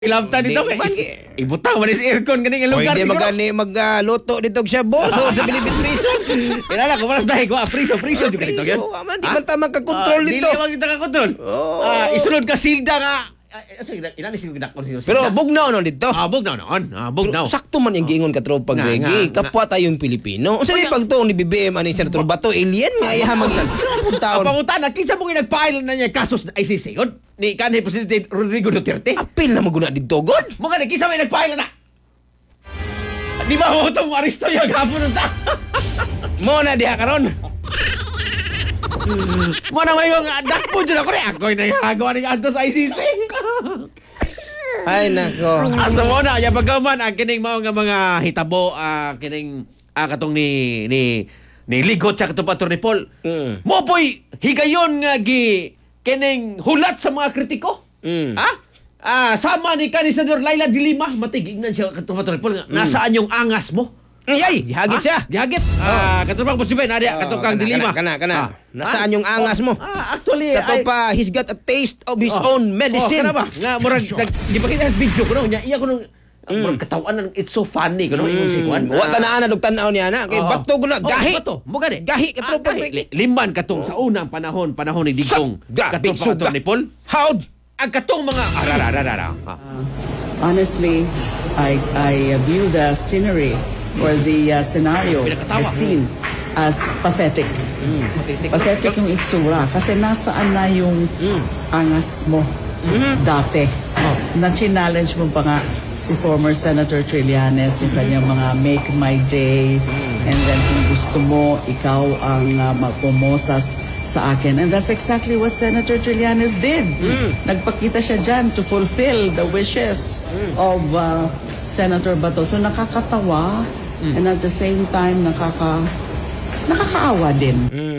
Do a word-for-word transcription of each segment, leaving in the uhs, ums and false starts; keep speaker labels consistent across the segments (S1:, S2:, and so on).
S1: Ilabta dito kay
S2: Di-
S1: ibutang man sa aircon ganing lugar
S2: Pwede
S1: siguro.
S2: magani magluto dito siya boss o sa Philippine prison.
S1: Kilala ko maras dahi ko ah, priso priso juga dito
S2: Priso,
S1: gyud.
S2: aman, di man ta magkakontrol dito.
S1: Dili man kita ka kontrol.
S2: Oo.
S1: Ah, isulod ka silda nga. Asa ina ni silda kon silda.
S2: Pero bugnaw no dito.
S1: ah bugnaw noon. Ah bugnaw.
S2: Sakto man yung giingon ka tropa
S1: Nga,
S2: Gregi.
S1: nga,
S2: Kapwa tayong Pilipino. Unsa ni pagtuong ni B B M ani Senator Bato alien nga iya mag
S1: Ang
S2: taon.
S1: pangutan kinsa mo nagpa-file na niya kasos I C C yun? Ni kanhi Presidente Rodrigo Duterte.
S2: Apil na maguna dito god.
S1: Mo ka kinsa may nagpa-file na. Di ba mo itong aristo yung hapon ta?
S2: Mo na diha karon.
S1: Mo na ngayon dakpo dyan ako rin. Ako'y nagagawa ni Antos I C C.
S2: Ay nako.
S1: Asa mo na, ya bagaman ang kining mao nga mga hitabo ah, kining ah, katong ni ni ni Ligot sa katong Pastor ni Paul.
S2: Mm.
S1: Mo po'y higayon nga gi kining hulat sa mga kritiko.
S2: Mm.
S1: Ha? Ah, sama ni kanhi Senador Laila de Lima, matigignan siya katong Pastor ni Paul nga nasaan yung angas mo?
S2: Ay, gihagit siya.
S1: Gihagit. Ah, katong bang posible na dia
S2: Oh,
S1: katong kang de
S2: kana,
S1: Lima.
S2: kana, kana.
S1: Ah,
S2: Nasaan
S1: ah,
S2: yung angas mo?
S1: Ah, actually
S2: Sa to
S1: ay-
S2: pa, he's got a taste of his
S1: Oh.
S2: own medicine.
S1: Oh, kana ba? Nga murag nag- di ba kita video ko no nya iya ko nung murag katawan ng it's so funny ko no ingon si Juan.
S2: Wa tanaan na tanaw niya na kay
S1: Oo.
S2: bato ko na
S1: Oh,
S2: gahi.
S1: bato. Mo gani.
S2: Gahi ka
S1: Ah,
S2: tropa
S1: gahi.
S2: Gregi.
S1: Li- Limban katong sa unang panahon, panahon ni Digong.
S2: Sa-
S1: Katong
S2: Big suga.
S1: pangatong ni Paul.
S2: How?
S1: Ang katong mga arararara. Ah.
S3: Honestly, I I view the scenery or the uh, scenario, the
S1: Pinakatawa.
S3: scene, as pathetic. Pathetic yung itsura kasi nasaan na yung angas mo dati. Na-challenge mo pa nga si former Senator Trillanes, yung kanyang mga make my day, and then kung gusto mo, ikaw ang uh, magpumosas sa akin. And that's exactly what Senator Trillanes did. Nagpakita siya dyan to fulfill the wishes of uh, Senator Bato. So nakakatawa and at the same time nakaka nakakaawa din.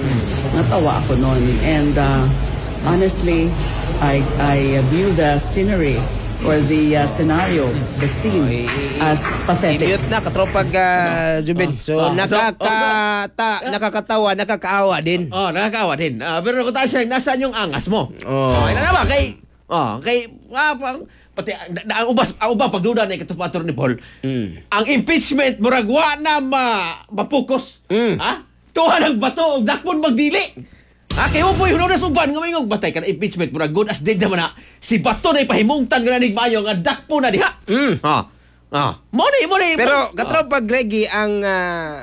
S3: Natawa ako noon. And uh, honestly, I I view the scenery or the uh, scenario, the scene, as pathetic.
S2: I-mute na katropag uh, Jubin. So
S1: Ah, so,
S2: nakakata nakakatawa, nakakaawa din.
S1: Oh, nakakaawa din. Ah, pero kung tayo siya, nasaan yung angas mo?
S2: Oh.
S1: Oh, ina naman kay oh, kay ah, pang- pati ang ang ubas ang ubang pagduda ni katong Pastor ni Paul.
S2: Mm.
S1: Ang impeachment murag wa na ma, mapukos.
S2: Mm.
S1: Ha? Tuwa ng bato og dakpon magdili. Ha, kay mo po yung na suban nga mayong batay ka na impeachment murag good as dead naman na si bato na ipahimungtan nga nig mayo nga dakpo na diha.
S2: Mm.
S1: Ah. Ah. Mo ni mo ni.
S2: Pero
S1: Ah.
S2: katropag Gregi ang uh,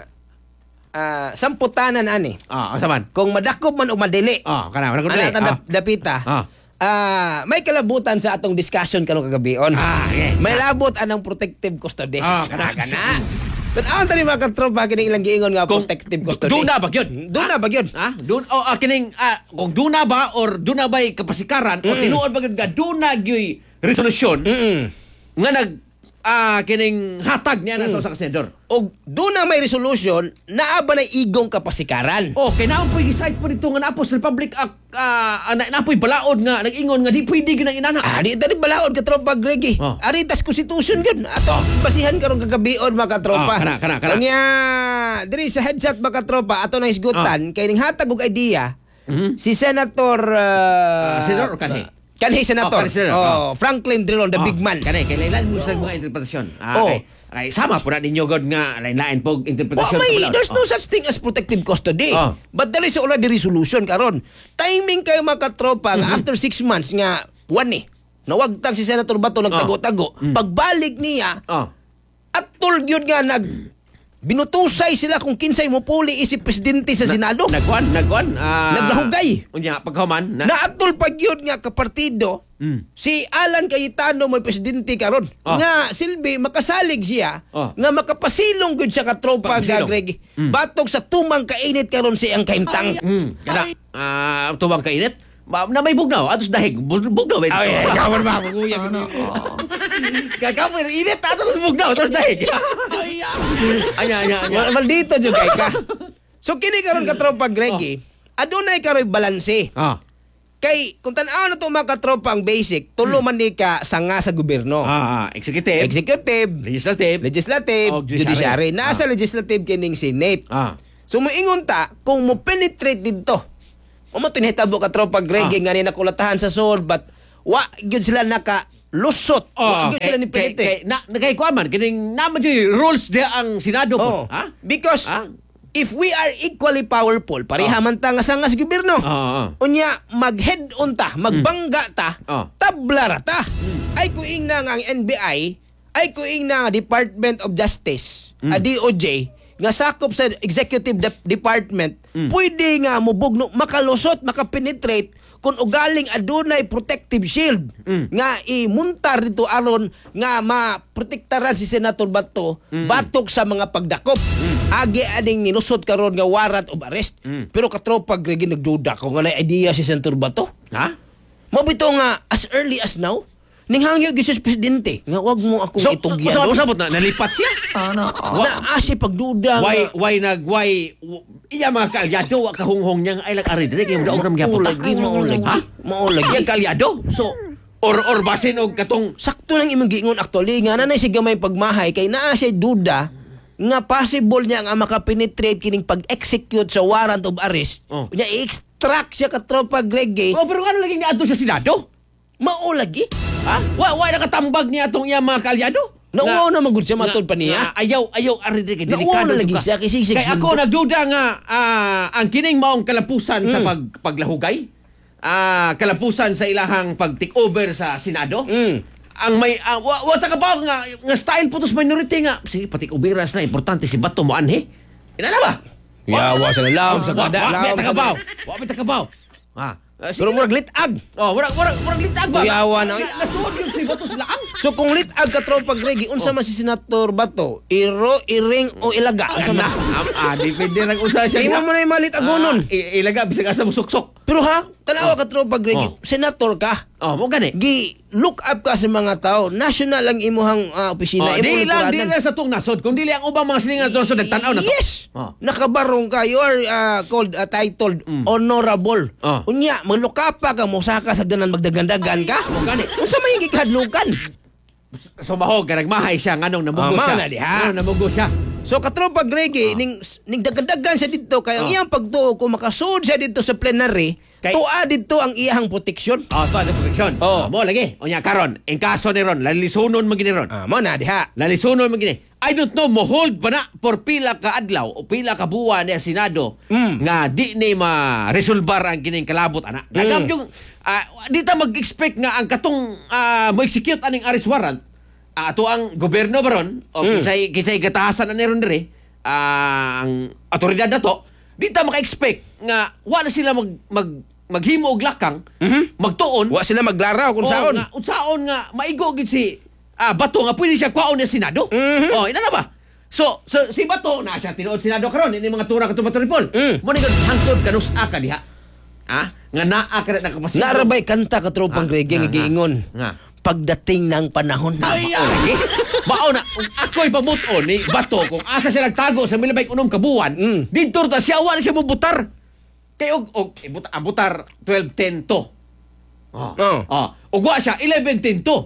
S2: uh, samputanan ani.
S1: Ah, asa man?
S2: Kung madakop man o madili.
S1: Ah, kana wala ko
S2: Ana
S1: dili.
S2: tanda
S1: Ah.
S2: dapita.
S1: Ah.
S2: Ah, may kalabutan sa atong discussion kanong kagabion.
S1: Ah, okay.
S2: May labot anang protective custody.
S1: Ah, kana kana.
S2: Tanaw tani mga katropa kining ilang giingon nga
S1: Kung
S2: protective custody.
S1: doon na ba yun?
S2: Doon na ba yun?
S1: Ha? Doon oh ah, kining ah, kung doon na ba or doon na ba kapasikaran o tinuod ba gid nga doon na gyoy resolusyon
S2: Mm.
S1: nga nag ah, kining hatag niya na sa usa ka senador.
S2: Og doon na may resolution naa ba na igong kapasikaran.
S1: Oh, kay naon po'y decide po dito nga napos Republic Act ah, na, napoy balaod nga nag-ingon nga di pwede gyud ang inana.
S2: Ah, di tani balaod ka tropa Gregi.
S1: Oh.
S2: Aritas constitution gyud. Ato basihan karon kagabion mga tropa.
S1: Ah, kana, kana, kana.
S2: Kanya diri sa headset mga tropa ato na hisgutan kay ning hatag og idea
S1: Mhm.
S2: si Senator uh,
S1: Ah, senador o kanhi?
S2: Kanhi Senator.
S1: Oh, kanhi senador.
S2: Oh, Franklin Drilon, the
S1: Ah,
S2: big man.
S1: Kani kay lain mo sa mga interpretasyon. Ah,
S2: Oh.
S1: okay. Ay, sama po na ninyo god nga lain-lain pog
S2: Wa
S1: interpretasyon.
S2: may,
S1: sa balaod.
S2: there's no
S1: Oh.
S2: such thing as protective custody.
S1: Oh.
S2: But there is already resolution karon. Timing kayo mga katropa nga after six months nga one eh. Nawagtang si Senator Bato nagtago-tago. Pagbalik niya,
S1: Oh.
S2: at yun nga nag binutusay sila kung kinsay mo puli isip presidente sa Senado.
S1: Nagwan, nagwan. ah,
S2: Naglahugay.
S1: Unya, pagkahuman. Na,
S2: Naatol pag yun nga kapartido,
S1: Mm.
S2: si Alan Cayetano may presidente karon.
S1: Oh.
S2: Nga Silbi makasalig siya
S1: Oh.
S2: nga makapasilong gud siya ka tropa
S1: Pagpasilong.
S2: ga Greg.
S1: Mm.
S2: Batog sa tumang kainit karon si ang kaimtang.
S1: mm, kada, ah, tubang kainit. Ba, na may bugnaw. Atos dahig. Bu- Bugnaw. Ay, ay, ay, kawan ba? Maguyag. Kakawan, init. Atos bugnaw. Atos dahig. Anya, anya, anya.
S2: Mal- Maldito jud kay ka. So kini karon ka tropa Greg, adunay karoy balanse.
S1: Ah.
S2: Kay kung tan-aw na to mga katropa ang basic, tulo man ni ka sanga sa gobyerno.
S1: Ah, ah, executive.
S2: Executive,
S1: legislative.
S2: legislative,
S1: Oh, judiciary.
S2: judiciary. Nasa legislative kining Senate.
S1: Ah.
S2: So moingon ta kung mo penetrate dito. O mo tinihitabo ka tropa Greg
S1: Ah.
S2: nga ni nakulatahan sa soul but wa gyud sila naka lusot.
S1: Oh,
S2: Wa gyud sila ni
S1: kay,
S2: Pilite.
S1: kay, na, na kay kuaman, kining naman yung rules dia ang Senado
S2: Oh.
S1: po. Ha?
S2: Because
S1: Ah.
S2: if we are equally powerful, pareha
S1: Oh.
S2: man ta nga sangas gobyerno.
S1: Oo, oo.
S2: Unya mag-head on ta, magbangga ta,
S1: Oh.
S2: tabla ra ta. Ay kuing na nga ang N B I, ay kuing na nga Department of Justice, a D O J, nga sakop sa Executive de- Department, pwede nga mubugno, makalusot, makapenetrate kung ugaling adunay protective shield nga imuntar dito aron nga maprotektaran si Senator Bato batok sa mga pagdakop. Agi aning nilusot karon nga warrant of arrest. Pero katropa Greg nagduda ko nga na idea si Senator Bato.
S1: Ha?
S2: Mo bitaw nga as early as now ning hangyo gyud sa presidente nga wag mo akong
S1: So,
S2: itugyan.
S1: so, sabot na, nalipat siya.
S3: Sana all.
S2: Na asi pagduda
S1: Why,
S2: nga.
S1: why nag, why, w- iya mga kaalyado, wa kahunghong niyang ay lang-ari, dire kayo daog
S2: Mao
S1: ng gyapon.
S2: lagi, mao lagi.
S1: Ha?
S2: Mao
S1: Iya
S2: lagi.
S1: kaalyado. So, or, or basin og katong,
S2: Sakto lang imong giingon actually nga nanay siya gamay pagmahay kay naa siya duda nga possible niya nga makapenetrate kining pag-execute sa warrant of arrest.
S1: Oh.
S2: Nya i-extract siya ka tropa Greg.
S1: oh, pero ano lagi niya ato sa Senado?
S2: Mao lagi.
S1: Ha? Wa, wa nakatambag niya atong iya mga kaalyado?
S2: Nauwaw na magud siya matod pa
S1: nga,
S2: niya.
S1: ayaw, ayaw, ari dire, kay
S2: Nauwaw
S1: delikado
S2: na lagi
S1: ka.
S2: siya, kasi six
S1: Kay ako
S2: sundo.
S1: nagduda nga, ah, ang kining maong kalapusan sa
S2: Mm.
S1: pag, paglahugay, ah, kalapusan sa ilahang pag-take over sa Senado,
S2: Mm.
S1: ang may uh, wa, wa ta ka ba nga nga style putos minority nga sige pati ubiras na importante si Bato mo anhe ina na ba
S2: Yawa sa laom sa
S1: wa
S2: kada
S1: wa
S2: laom
S1: ta
S2: sa
S1: ka ba wa ta ka ba ah uh,
S2: Pero murag litag.
S1: oh murag murag murag litag ba
S2: Kuyawa na.
S1: nasuod yun si Bato sa laang
S2: So kung litag ka tropa Greg, unsa man si Senator Bato, iro, iring o ilaga? Unsa
S1: na
S2: man?
S1: ah depende lang usa siya
S2: Imo mo na yung malit agonon.
S1: Ah, i- ilaga bisag asa mo suksok
S2: Pero ha, tanawa ka tropa Greg,
S1: Oh.
S2: senator ka.
S1: oh mo gani
S2: Gi look up ka sa mga tao. National ang imuhang ah, opisina.
S1: oh, di
S2: imong
S1: lang di
S2: lingkuranan.
S1: lang sa tong nasod kung dili ang ubang mga silingan to so nagtan-aw na to
S2: Yes!
S1: Oh.
S2: Nakabarong ka. You are ah, called, ah, titled, honorable.
S1: Oh.
S2: Unya, maglukapa ka, musaka sa danan magdagandagan ka.
S1: mo gani
S2: Unsa may gikadlukan?
S1: sumahog ka nagmahay siya nganong
S2: Ah,
S1: namugo siya
S2: mana diha.
S1: Nganong namugo siya
S2: So katropa Greg, ning, ning dagandagan siya dito, kaya ang
S1: Oh.
S2: iyang pagtuo, kung makasud siya dito sa plenary,
S1: Kay-
S2: tuwa dito ang iyang proteksyon.
S1: Oh, to ang proteksyon.
S2: Oh.
S1: Oh. mo lagi. O nya karon, en kaso ni Ron, lalisunon man gini Ron.
S2: Ah, mo na diha.
S1: Lalisunon man gini. I don't know mo hold pa na for pila ka adlaw o pila ka buwan ni Senado
S2: Mm.
S1: nga di ni ma resolbar ang kining kalabot ana. Dagam
S2: Mm.
S1: yung ah, di ta mag-expect nga ang katong ah, mo execute aning arrest warrant ah, ato ang gobyerno ba ron o
S2: Mm.
S1: kisay kisay gatahasan na ron dire ah, ang otoridad nato di ta maka-expect nga wala sila mag, mag maghimo og lakang
S2: Mhm.
S1: magtuon
S2: Wa sila maglaraw kung
S1: Oh,
S2: saon.
S1: nga, unsaon nga maigo gid si ah, Bato nga pwede siya kwaon ni Senado.
S2: Mhm.
S1: Oh, ina na ba? So, so si Bato na siya tinuod Senado karon ini mga tura katong Bato Ripol.
S2: Mm.
S1: Mo ni gud hangtod kanus aka diha. Ah, nga naa ka na kapasito.
S2: Narabay kanta katropang
S1: Ah,
S2: Greg
S1: nga,
S2: nga giingon.
S1: nga.
S2: Pagdating ng panahon na
S1: Ay, ay. Mao na kung ako'y pamuton ni Bato kung asa siya nagtago sa milabay unom ka buwan,
S2: Mm.
S1: dito ta siya wala siya mubutar. Kay og og ibut ang butar twelve ten to. Oh.
S2: Oh.
S1: Oh. Ug wa siya eleven ten to.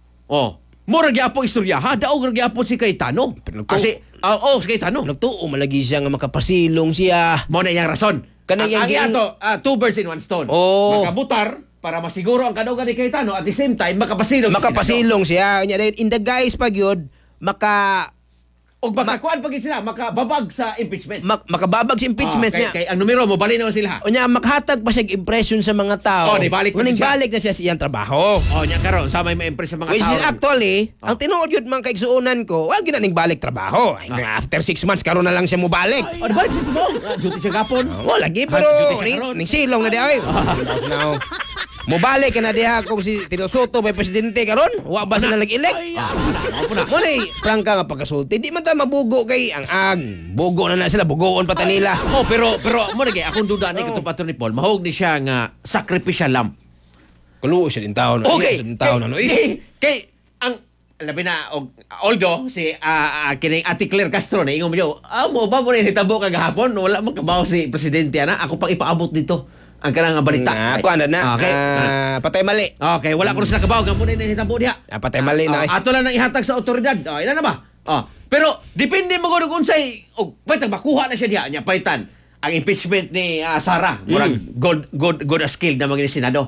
S1: Oh. Mura gyapon istorya ha, daog gyapon si Cayetano.
S2: Pero nagtu-
S1: Kasi oh, oh si Cayetano.
S2: Nagtuo malagi siya nga makapasilong siya.
S1: Mo na yang rason.
S2: Kanang
S1: ang,
S2: yang
S1: ang
S2: giing-
S1: ato, ah, two birds in one stone.
S2: Oh.
S1: Makabutar para masiguro ang kadugan ni Cayetano at the same time makapasilong. si Senado.
S2: Makapasilong siya. Unya din in the guise pag yun, maka
S1: Og makakuan pag sila makababag sa impeachment.
S2: mak, makababag sa impeachment
S1: Ah, kay,
S2: niya.
S1: kay ang numero mo bali naman sila.
S2: Unya makhatag pa siya impression sa mga tao.
S1: Oh, di balik pa
S2: Ngunit
S1: siya.
S2: balik na siya sa iyang trabaho.
S1: Oh, nya karon sa may ma-impress sa mga
S2: Which
S1: tao.
S2: is actually,
S1: Oh.
S2: ang tinuod yun mga kaigsuunan ko, wag yun na ning balik trabaho. Ay,
S1: Ah.
S2: after six months, karon na lang siya mo balik.
S1: Oh, balik siya mo. Ah, duty siya gapon.
S2: Oh, lagi pero
S1: Ah, duty siya
S2: ning,
S1: karon.
S2: ning silong na di ay. Now, mubalik ka na diha kung si Tito Soto may presidente karon, wa ba sila nag-elect?
S1: Ah, mo na.
S2: Mo ni prangka nga pagkasulti, di man ta mabugo kay ang ag. Bugo na na sila, bugoon pa ta nila.
S1: Oh, pero pero mo lagi akong duda ni katong patron ni Paul. Mahog ni siya nga sacrificial lamb.
S2: Kulo siya din tao na.
S1: Okay.
S2: Siya din tao na. no.
S1: Kay,
S2: Eh,
S1: kay ang labi na og although si ah, ah, kining Ate Claire Castro na ingon mo yo, ah, mo ba mo ni hitabo kagahapon wala man kabaw si presidente ana ako pang ipaabot dito ang kanang nga balita.
S2: Nga, ako ano na.
S1: Okay.
S2: ah, patay mali.
S1: Okay, wala ko na sila kabaw gamon na hitabo diha.
S2: Ah, patay mali na.
S1: Ah, ato lang nang ihatag sa otoridad. Oh, ina na ba? Oh, pero depende mo gud kung unsay og pwede makuha na siya diha nya paitan ang impeachment ni ah, Sara murag
S2: Mm.
S1: good good good as skilled na mga ni Senado.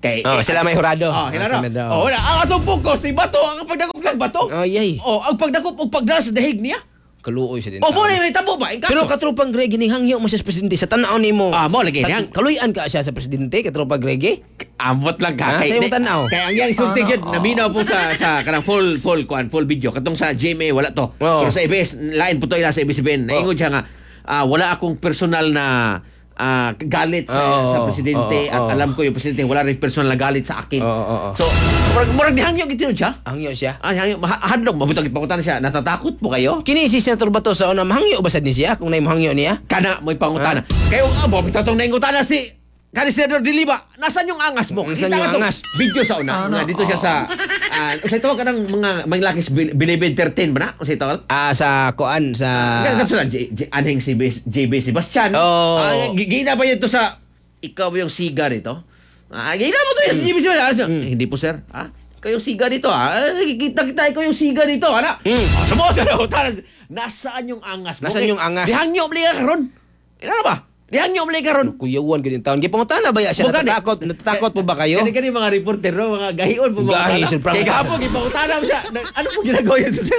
S1: Kay,
S2: Oh, sila may hurado.
S1: Oh,
S2: Ah,
S1: hilaro.
S2: senador.
S1: Oh, wala. Ang atong focus, si Bato, ang pagdakop ng Bato.
S2: Oh, yay.
S1: Oh, ang pagdakop o pagdala sa dahig niya.
S2: Kaluoy siya din.
S1: O, mo na may tabo ba? Ang kaso.
S2: Pero katropang Greg, hinihangyo mo siya sa presidente sa tanaw ni mo.
S1: Ah, mo lagi
S2: Ta-
S1: niyang.
S2: Kaluyan ka siya sa presidente, katropa Greg.
S1: Amot lang ka.
S2: Ah, sa'yo mo tanaw.
S1: Kaya ang yang sultig yun, naminaw po sa, sa kanang full, full, kuan, full video. Katong sa G M A, wala to.
S2: Oo.
S1: Pero sa A B S, lain po to ila sa A B S B N. Naingod siya nga, ah, wala akong personal na ah, galit sa,
S2: Oo,
S1: sa presidente.
S2: oo,
S1: at
S2: oo.
S1: alam ko yung presidente, wala rin personal na galit sa akin.
S2: Oo, oo, oo.
S1: So, murag, murag dihangyo gitinod siya.
S2: Hangyo siya.
S1: Ah, hangyo, ma- hadlok, mabutang ipakutan siya. Natatakot po kayo?
S2: Kini si Senator Bato sa una, mahangyo ba sad ni siya kung naay mahangyo niya?
S1: Kana mo ipangutana. Kayo nga mo bitatong naingutana si Kani Senador Diliba, nasan yung angas mo?
S2: Nasaan
S1: Kita
S2: yung
S1: nga to,
S2: angas?
S1: Video sa una.
S3: Sana
S1: Nga, dito siya sa uh, usay tawag ka ng mga mga lakis Bilibid thirteen ba na? Usay tawag?
S2: Ah, sa kuan sa
S1: Ganun sa J, J, Anheng si J B Sebastian.
S2: Oh.
S1: Ah, gi- gina ba yun to sa ikaw yung siga nito? Ah, gina mo to yung J B Sebastian. Eh, hindi po sir. Ah, kayong siga dito ah. Nakikita kita ikaw yung siga dito. Ano?
S2: Mm.
S1: Ah, sa mga sa nasaan yung angas mo?
S2: Nasaan yung angas?
S1: Dihangyo mali ka karon. Ano ba? Dihangyo mali ka karon.
S2: kuyawan gid taon. Gipangutana ba ya siya
S1: Bugani.
S2: natatakot? Natatakot po ba kayo?
S1: Kani-kani mga reporter, no? Mga gahion po mga
S2: Gahi,
S1: utana.
S2: sir, Frank.
S1: Kaya gahapon, ipangutana mo siya. Na- Ano po ginagawa yun sa sir?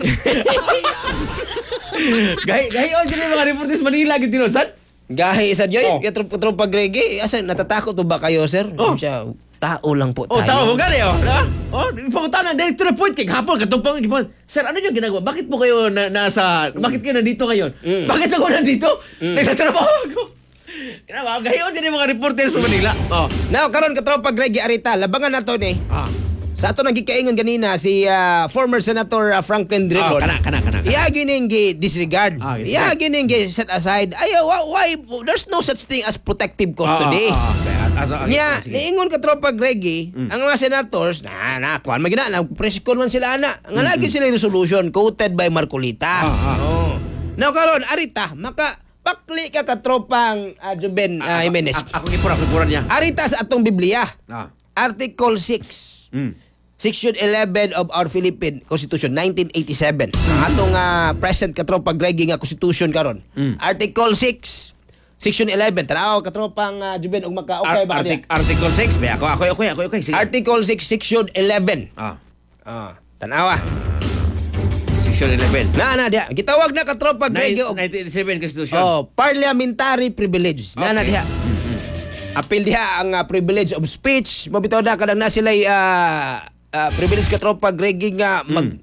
S1: Gahi, gahion, kani mga reporters Manila, gito saan?
S2: Gahi sa joy,
S1: Oh.
S2: oh. tropa tropa Grege. Asa natatakot po ba kayo, sir?
S1: Oh.
S2: Siya tao lang po
S1: Oh,
S2: tayo.
S1: tama mo gani, oh. Ha? Oh, ipangutana, direct to the point. Kaya gahapon, katumpang, ipang, sir, ano yung ginagawa? Bakit po kayo na, nasa, bakit kayo nandito ngayon?
S2: Mm.
S1: Bakit ako nandito? Nagtatrabaho ako. Kaya gahion, din yung mga reporters sa Manila. Oh.
S2: Now, karon katropa Grege Arita, labangan nato ni.
S1: Ah.
S2: Sa ato nang gikaingon ganina si ah, former Senator ah, Franklin
S1: Ah,
S2: Drilon.
S1: kana, kana, kana. kana.
S2: Iya gining gi disregard.
S1: Ah, disregard.
S2: Iya gining gi set aside. Ayaw, why, why there's no such thing as protective custody.
S1: Ah, ah, ah, okay. Ah, ah, ah,
S2: Nya,
S1: sige.
S2: niingon ka tropa Greggy, ang mga senators, na, na, kuhan magina, nag-preskon man sila ana. Nga lagi sila yung resolution, quoted by Marcolita.
S1: Ah, ah.
S2: Oh. Now, karon Arita, maka, pakli ka katropang uh, Juben uh, Jimenez.
S1: Ako, ako gipura, ako gipura niya.
S2: Arita sa atong Biblia,
S1: Ah.
S2: Article six.
S1: Mm.
S2: Section eleven of our Philippine Constitution, nineteen eighty-seven. Ang atong uh, present katropa Greggy nga Constitution karon.
S1: Mm.
S2: Article six, Section eleven. Tanaw katropang uh, Juben ug maka
S1: Ar-
S2: okay ba
S1: artic-
S2: kaniya?
S1: Article six, ba? Ako, ako, ako, ako, okay. Sige.
S2: Article six, Section eleven.
S1: ah.
S2: Ah, tanawa.
S1: Section eleven.
S2: Na na dia. Gitawag na katropa Greggy og
S1: nineteen eighty-seven Constitution.
S2: oh, parliamentary privilege. Na na
S1: Okay.
S2: diha. Apil diha ang uh, privilege of speech. Mabitaw na kadang na sila uh, uh, privilege katropa Greggy nga mag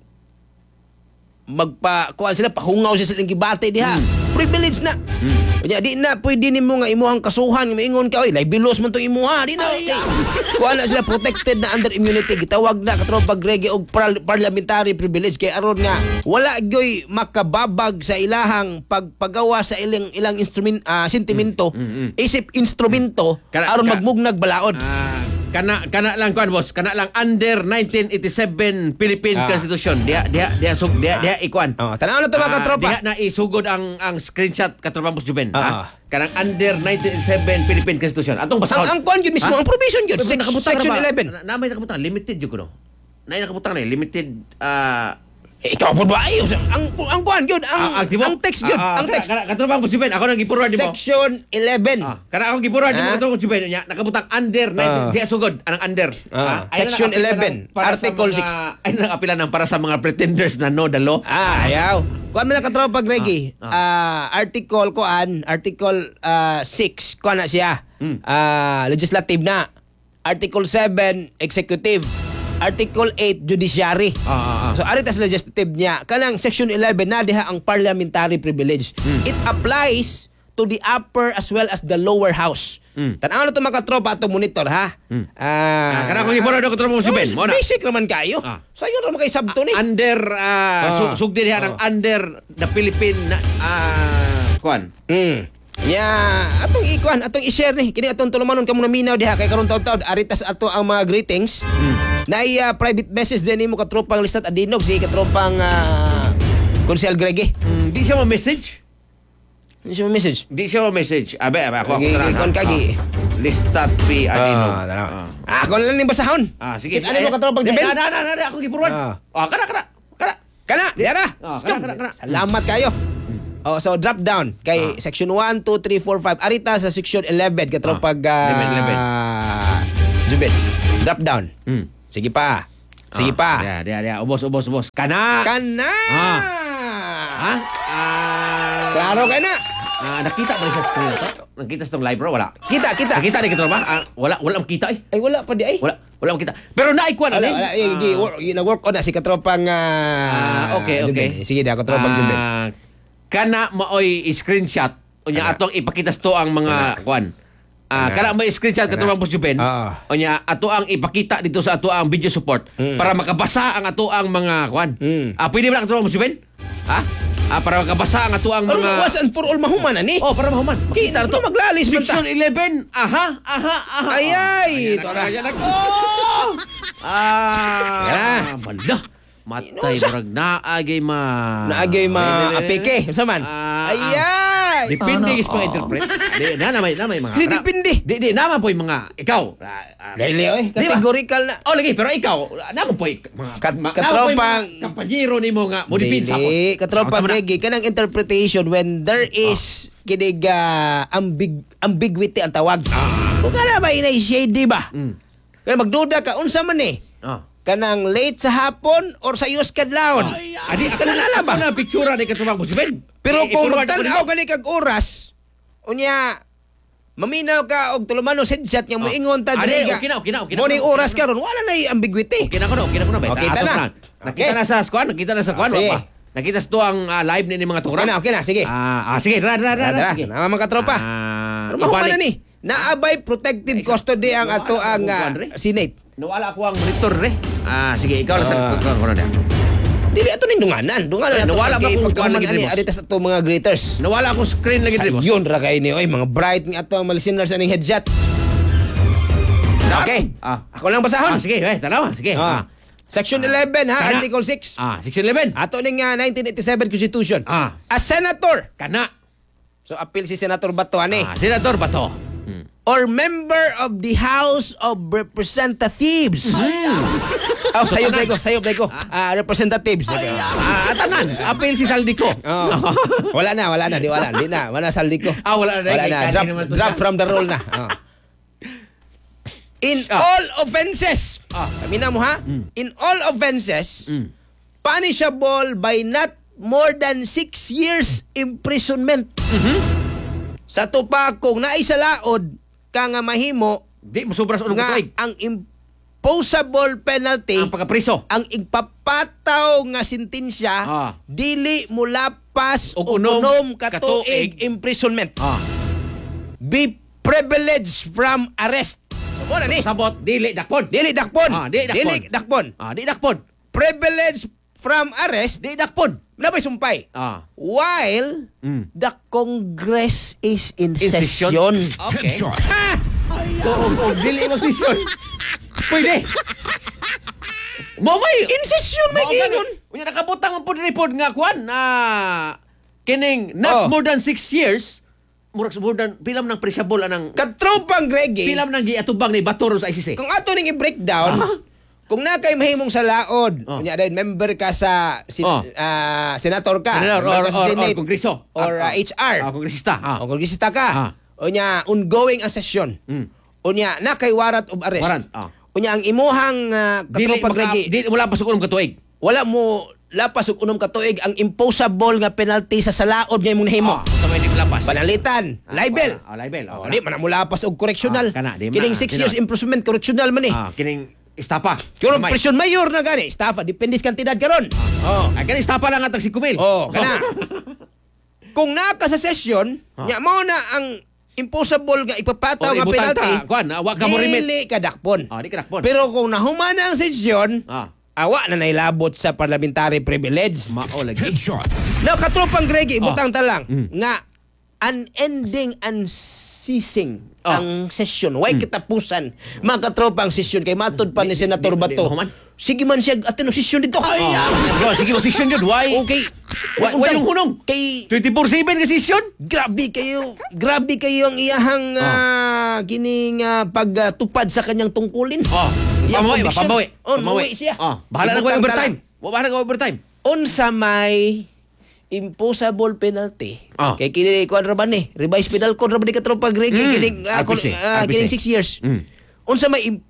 S2: magpa kuan sila pahungaw sila sa gibate diha. Privilege na. Kanya di na pwede nimo nga imuhang kasuhan maingon ka oy libelos man tong imuha di na. Okay. Kuan na sila protected na under immunity gitawag na katropa Greggy og par- parliamentary privilege kay aron nga wala gyoy makababag sa ilahang pagpagawa sa ilang ilang instrument ah, sentimento isip instrumento
S1: Kana-
S2: aron
S1: ka-
S2: magmugnag balaod.
S1: Ah, kana kana lang kuan boss, kana lang under nineteen eighty-seven Philippine
S2: Ah.
S1: Constitution. Dia dia dia sug dia dia ikuan.
S2: Oh, tanaw na to mga
S1: Ah,
S2: katropa.
S1: diha na isugod ang ang screenshot katropa boss Juben.
S2: Ah.
S1: Ha? Kanang under nineteen eighty-seven Philippine Constitution. Atong basahon.
S2: Ang ang kuan gyud mismo
S1: Ha?
S2: ang provision gyud
S1: Pero nakabutang
S2: section
S1: na ba?
S2: eleven.
S1: Na, na may nakabutang limited jud ko no. Na nakabutang na eh, limited ah
S2: Eh, ikaw po ba ayo ang ang kuan gyud ang
S1: ah, aktibo?
S2: ang text gyud
S1: Ah, ah,
S2: ang text
S1: kana- Katropa boss Juben, ako nang gipurward mo.
S2: section eleven.
S1: Ah, kana ako gipuran
S2: Ah.
S1: mo atong Juben nya nakabutang under nineteen
S2: Ah.
S1: diya sugod anang under.
S2: Ah.
S1: Ay,
S2: Section
S1: na nakapilan
S2: eleven,
S1: ng- para sa
S2: Article
S1: mga-
S2: six.
S1: Ay nakapilan ng para sa mga pretenders na no the law.
S2: Ah, ayaw. Kuan man na katropa Greggy.
S1: Ah,
S2: Ah, article kuan, article ah, six kuan na siya.
S1: Mm.
S2: Ah, legislative na. Article seven executive. Article eight judiciary.
S1: Ah, ah, ah.
S2: So aritas legislative niya. Kanang section eleven na diha ang parliamentary privilege. It applies to the upper as well as the lower house.
S1: Mm.
S2: Tanaw na to mga katropa ato monitor ha.
S1: Ah, kana akong gipuran ako katropa boss Juben, mo na.
S2: Basic naman kayo.
S1: Ah.
S2: Sayo naman kay sabto ni.
S1: Under ah,
S2: Ah.
S1: su- sugdi diha ng
S2: Ah.
S1: under the Philippine na ah kuan.
S2: Mm. Ya, atong ikuan, atong i-share ni. Kini atong tulumanon kamo naminaw diha kay karon taud-taud aritas ato ang mga greetings. Na iya private message din nimo katropang listat adinog si katropang uh, Consel Greggy.
S1: Mm, di siya ma-message.
S2: Ano siya message?
S1: Di siya ma-message. Abe, abe ako ako
S2: Gi-
S1: tanan, ha?
S2: gi- kagi.
S1: Ah. Listat P Adino.
S2: Ah, tanaw. Ah, ako lang ning basahon.
S1: Ah, sige.
S2: Kit ano mo katropang
S1: Di,
S2: Jebel?
S1: Na, na, na, na, ako gipuran.
S2: Ah.
S1: Ah, kana, kana. Kana.
S2: Kana, diara.
S1: Ah, kana, kana, kana.
S2: Salamat kayo. Oh, so drop down kay section one, two, three, four, five. Arita sa section eleven katropag
S1: Ah, eleven, eleven.
S2: uh, Jubel. Drop down.
S1: Mm.
S2: Sige pa. Sige
S1: Ah,
S2: pa.
S1: Ya, dia, dia. Ubos, ubos, ubos. Kana.
S2: Kana.
S1: Ah. Ha? Ah.
S2: Klaro ka na.
S1: Ah, nakita ba sa screen to? Nakita sa tong live bro? Wala.
S2: Kita, kita.
S1: Nakita ni kita ba? Ah, wala, wala makita eh.
S2: Ay, wala pa di ay.
S1: Wala, wala makita. Pero naikuan
S2: Wala,
S1: ani.
S2: wala. Eh, gi- work, gi- nag-work on na si katropang
S1: Ah,
S2: ah,
S1: okay, okay.
S2: Jubel. Sige, da katropang Jubel.
S1: Ah, kana maoy i-screenshot unya
S2: Kana.
S1: atong ipakita to ang mga kwan. Ah, kana
S2: Kana.
S1: may screenshot
S2: Kana.
S1: katong Boss Juben.
S2: Oo.
S1: Unya ato ang ipakita dito sa ato ang video support
S2: Mm.
S1: para makabasa ang ato ang mga kwan.
S2: Mm.
S1: Ah, pwede ba katong Boss Juben? Ha? Ah, para makabasa ang ato ang
S2: Ano
S1: mga
S2: once and for all mahuman na ni?
S1: Oh, para mahuman.
S2: Ki,
S1: Makita na
S2: ano maglalis man ta?
S1: Section eleven. Aha, aha, aha.
S2: Ay, ay.
S1: Ayan
S2: Ito
S1: na,
S2: na.
S1: ayan na. Oh! Ah.
S2: Yan.
S1: Banda. Matay
S2: Inusa.
S1: murag naagay ma.
S2: Naagay ma
S1: Ay,
S2: apeke. Sa man?
S1: Ah,
S2: Ay, ay.
S1: Depende
S3: Sana
S1: is pang
S3: all.
S1: interpret. Di na na may na may mga.
S2: Di, depende.
S1: Di di naman po yung mga ikaw. Ah, ah,
S2: Dahil oy,
S1: di ba?
S2: categorical na.
S1: Oh, lagi pero ikaw naman po yung mga
S2: Kat-
S1: ma-
S2: katropang-
S1: naman po yung mga kampanyero nimo nga mo dipinsa po.
S2: Dili, katropang
S1: Ah, tama na.
S2: reggae, kanang interpretation when there is kinig ah, ambig, ambiguity ang tawag. Kung ka ba inay shady ba?
S1: Mm.
S2: Kaya magduda ka, unsa man eh?
S1: Ah.
S2: Kanang late sa hapon or sa iyos kadlawon?
S1: Adi ako na lalaba na picture ni katubang Boss Ben.
S2: Pero
S1: Eh,
S2: kung
S1: i-forward ko
S2: magtanaw
S1: nimo.
S2: ka ni kag oras, unya, maminaw ka og tulumano headset nga moingon ta
S1: Ah,
S2: diri
S1: di,
S2: ka.
S1: okay na, okay na, okay na.
S2: Mo ni oras karon wala na yung ambiguity.
S1: Okay na ko na, okay na ko na.
S2: Okay,
S1: Atos
S2: ta na.
S1: Nakita
S2: Okay.
S1: na sa squad, nakita na sa squad.
S2: Ah, sige.
S1: Wapa. Nakita sa to ang ah, live ni ni mga tukra.
S2: Okay na, okay na, sige.
S1: Ah, ah, sige, ra, ra, ra, ra,
S2: Dara,
S1: sige.
S2: na mga katropa.
S1: Ah,
S2: Ano mahuman
S1: ibalik.
S2: na ni? Naabay protective custody ang
S1: Wala
S2: ato
S1: na
S2: ang
S1: akong
S2: ah,
S1: kuwan, re.
S2: Senate.
S1: Nawala ko ang monitor, re. Ah, sige, ikaw lang sa
S2: Ah.
S1: tukra ko na.
S2: Dili ato ning dunganan. Dunganan
S1: Ay,
S2: ato
S1: nawala ba kung kuwan lagi,
S2: ani
S1: Drimos?
S2: adita sa ato mga greeters.
S1: Nawala akong screen lagi, Drimos.
S2: Yun ra kay ni oy mga bright nga ato ang mga listeners aning headset. Okay.
S1: Ah.
S2: Ako lang basahon.
S1: Ah, sige, eh, tanawa. Sige.
S2: Ah.
S1: Ah.
S2: Section eleven ha,
S1: Kana.
S2: Article six.
S1: Ah, section eleven.
S2: Ato ning ah, nineteen eighty-seven Constitution.
S1: Ah.
S2: A senator.
S1: Kana.
S2: So appeal si Senator Bato ani.
S1: Ah, senador ba to? Hmm.
S2: Or member of the House of Representatives. Oh, sayop na ko, sayop na ko. Ah, representatives.
S1: Ah, tanan. Apel si Saldico.
S2: Oh. Wala na, wala na, di wala. Di na, wala saldi ko.
S1: Ah, wala na.
S2: Wala na,
S1: Kasi
S2: drop,
S1: naman to
S2: drop
S1: siya.
S2: from the roll na. Oh. In
S1: Ah.
S2: all offenses,
S1: Ah.
S2: kami na mo ha? In all offenses,
S1: Mm.
S2: punishable by not more than six years imprisonment.
S1: Mm-hmm.
S2: Sa tupa kung naisa laod ka nga mahimo
S1: Di mo sobra sa unong
S2: nga
S1: katuig.
S2: ang imposable penalty
S1: Ang pagkapriso.
S2: ang igpapataw nga sentensya
S1: Ah.
S2: dili mulapas
S1: Og
S2: og
S1: unom
S2: unom
S1: katuig.
S2: katuig imprisonment.
S1: Ah.
S2: Be privileged from arrest. So mo na ni.
S1: Sabot, dili dakpon.
S2: Dili dakpon.
S1: Ah, dili dakpon.
S2: Dili dakpon.
S1: Ah, di dakpon.
S2: Privileged from arrest
S1: Di dakpon.
S2: nabay sumpay.
S1: Ah.
S2: While
S1: Mm.
S2: the Congress is in,
S1: In session.
S2: session.
S1: Okay.
S2: Ha!
S1: So, og, og dili mo session. Pwede. Mo may
S2: In session may gingon.
S1: Unya nakabutang ang pod report nga kwan na kining not
S2: Oh.
S1: more than six years. Murag more than pilam ng prisable anang
S2: Katropang Greggy.
S1: pilam ng giatubang ni Batoro sa I C C.
S2: Kung ato ning i-breakdown,
S1: Ah.
S2: kung na kay mahimong sa laod,
S1: Oh.
S2: kunya dahil member ka sa sin,
S1: Oh.
S2: ah, senator ka,
S1: Senador
S2: member
S1: or,
S2: ka sa
S1: or, or,
S2: Senate,
S1: kongreso.
S2: or
S1: Ah,
S2: ah, H R,
S1: Ah, kongresista. Ah.
S2: o kongresista ka,
S1: Ah.
S2: unya ongoing ang sesyon.
S1: Mm.
S2: Unya na kay warrant of arrest.
S1: Warrant, ah.
S2: Unya ang imuhang uh,
S1: Dili
S2: katropang
S1: maka,
S2: Greggy,
S1: dili wala pa sa unong katuig.
S2: wala mo lapas og unom katuig ang imposable nga penalty sa salaod nga imong nahimo.
S1: Ah, sa may di lapas.
S2: Panalitan,
S1: Ah,
S2: libel.
S1: Ah, libel.
S2: Oh,
S1: Oh,
S2: di man na mo lapas og correctional.
S1: Ah, kana, di man.
S2: Kining six
S1: Di
S2: years
S1: na.
S2: imprisonment correctional man eh.
S1: Ah, kining istapa.
S2: Pero
S1: Kamay.
S2: presyon mayor na gani, estafa depende sa kantidad karon. Oh.
S1: Ah, kining istapa lang atag si Kumil.
S2: Oh, kana. Kung naka sa session,
S1: Ah.
S2: nya mo na ang impossible nga ipapataw
S1: O,
S2: nga
S1: ibutan
S2: penalty.
S1: ta, kuwan, ah, wa ka mo remit.
S2: Dili ka dakpon.
S1: Ah, di ka dakpon.
S2: Pero kung nahuman na ang session,
S1: Ah.
S2: awa na nailabot sa parliamentary privilege.
S1: Mao lagi.
S2: Now, katropang Greggy, ibutang ta lang
S1: Mm.
S2: nga unending unceasing
S1: Ah.
S2: ang session. Way kitapusan. Mga katropang session kay matod pa ni
S1: Di-
S2: Senator
S1: di- di-
S2: Bato.
S1: di- mahuman.
S2: Sige man siya atin ang session dito.
S1: Ah, bro, sige position yun. Why?
S2: Okay.
S1: Why, why yung hunong?
S2: Kay
S1: twenty-four seven ka session?
S2: grabe kayo, grabe kayo ang iyahang ah, kining ah, pagtupad sa kanyang tungkulin.
S1: Oh,
S2: Iyang
S1: pamawi,
S2: conviction.
S1: pamawi.
S2: Oh, mawi siya.
S1: Oh, bahala na ko
S2: Ibutang
S1: overtime.
S2: tala.
S1: Bahala na ko overtime.
S2: Unsa may imposable penalty.
S1: Ah.
S2: Kay kini kuan ra man ni, revised penal code ra man ni katropang Greggy
S1: Mm,
S2: kining ah,
S1: R P C,
S2: kon- ah,
S1: R P C.
S2: kining six years.
S1: Mm.
S2: Unsa may im-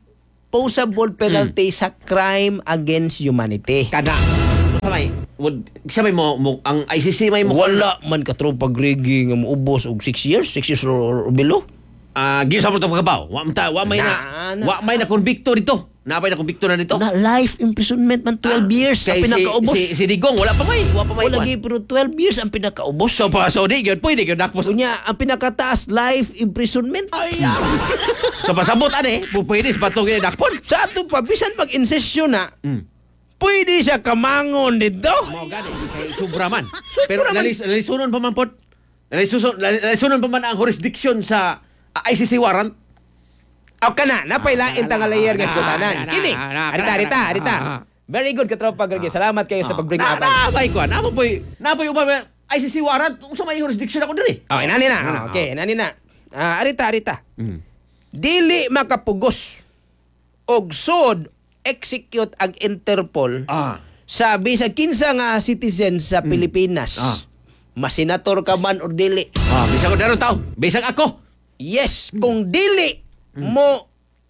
S2: imposable penalty sa crime against humanity.
S1: Kada. Samay, would sabay mo, mo ang I C C may mo
S2: Wala man ka tropa Gregi nga moubos og six years, six years or, or below.
S1: Ah, uh, sa mo to pagkabaw. Wa ta, wa may na,
S2: Na- na-
S1: wa may na konbikto dito. Napay na konbikto na dito.
S2: Na life imprisonment man twelve years ang
S1: Kay si,
S2: pinakaubos.
S1: si, si Digong wala pa may, wa pa may.
S2: Wala
S1: kwan.
S2: lagi pero twelve years ang pinakaubos.
S1: So pa so di gyud pwede gyud nakpos.
S2: Unya, ang pinakataas life imprisonment.
S1: Ay. So pasabot ane, pwede sa patong gyud nakpon.
S2: Sa ato pa bisan pag insesyon na,
S1: Mm.
S2: pwede siya kamangon dito.
S1: Mao gani kay sobra man.
S2: Sobra
S1: Pero
S2: man.
S1: lalis lalisunon pa man pod. Lalisunon lalisunon pa man ang jurisdiction sa uh, I C C warrant.
S2: Aw kana, napay lain tang layer nga skutanan.
S1: na,
S2: Kini.
S1: na, na,
S2: Arita,
S1: na,
S2: arita,
S1: na,
S2: arita.
S1: na, na.
S2: Very good katropa Gregi. Salamat kayo sa pagbring
S1: na,
S2: up.
S1: na, ko na mo poy. Na poy uba I C C warrant unsa may jurisdiction ako diri.
S2: Okay, nani na.
S1: Ah,
S2: Okay, nani na. Ah, arita, arita.
S1: Mm.
S2: Dili makapugos og sud execute ang Interpol
S1: Ah.
S2: sa bisag kinsa nga citizen sa Pilipinas.
S1: Ah.
S2: Masinator ka man or dili.
S1: Ah, bisag ko daron tao. Bisag ako.
S2: Yes, kung dili mo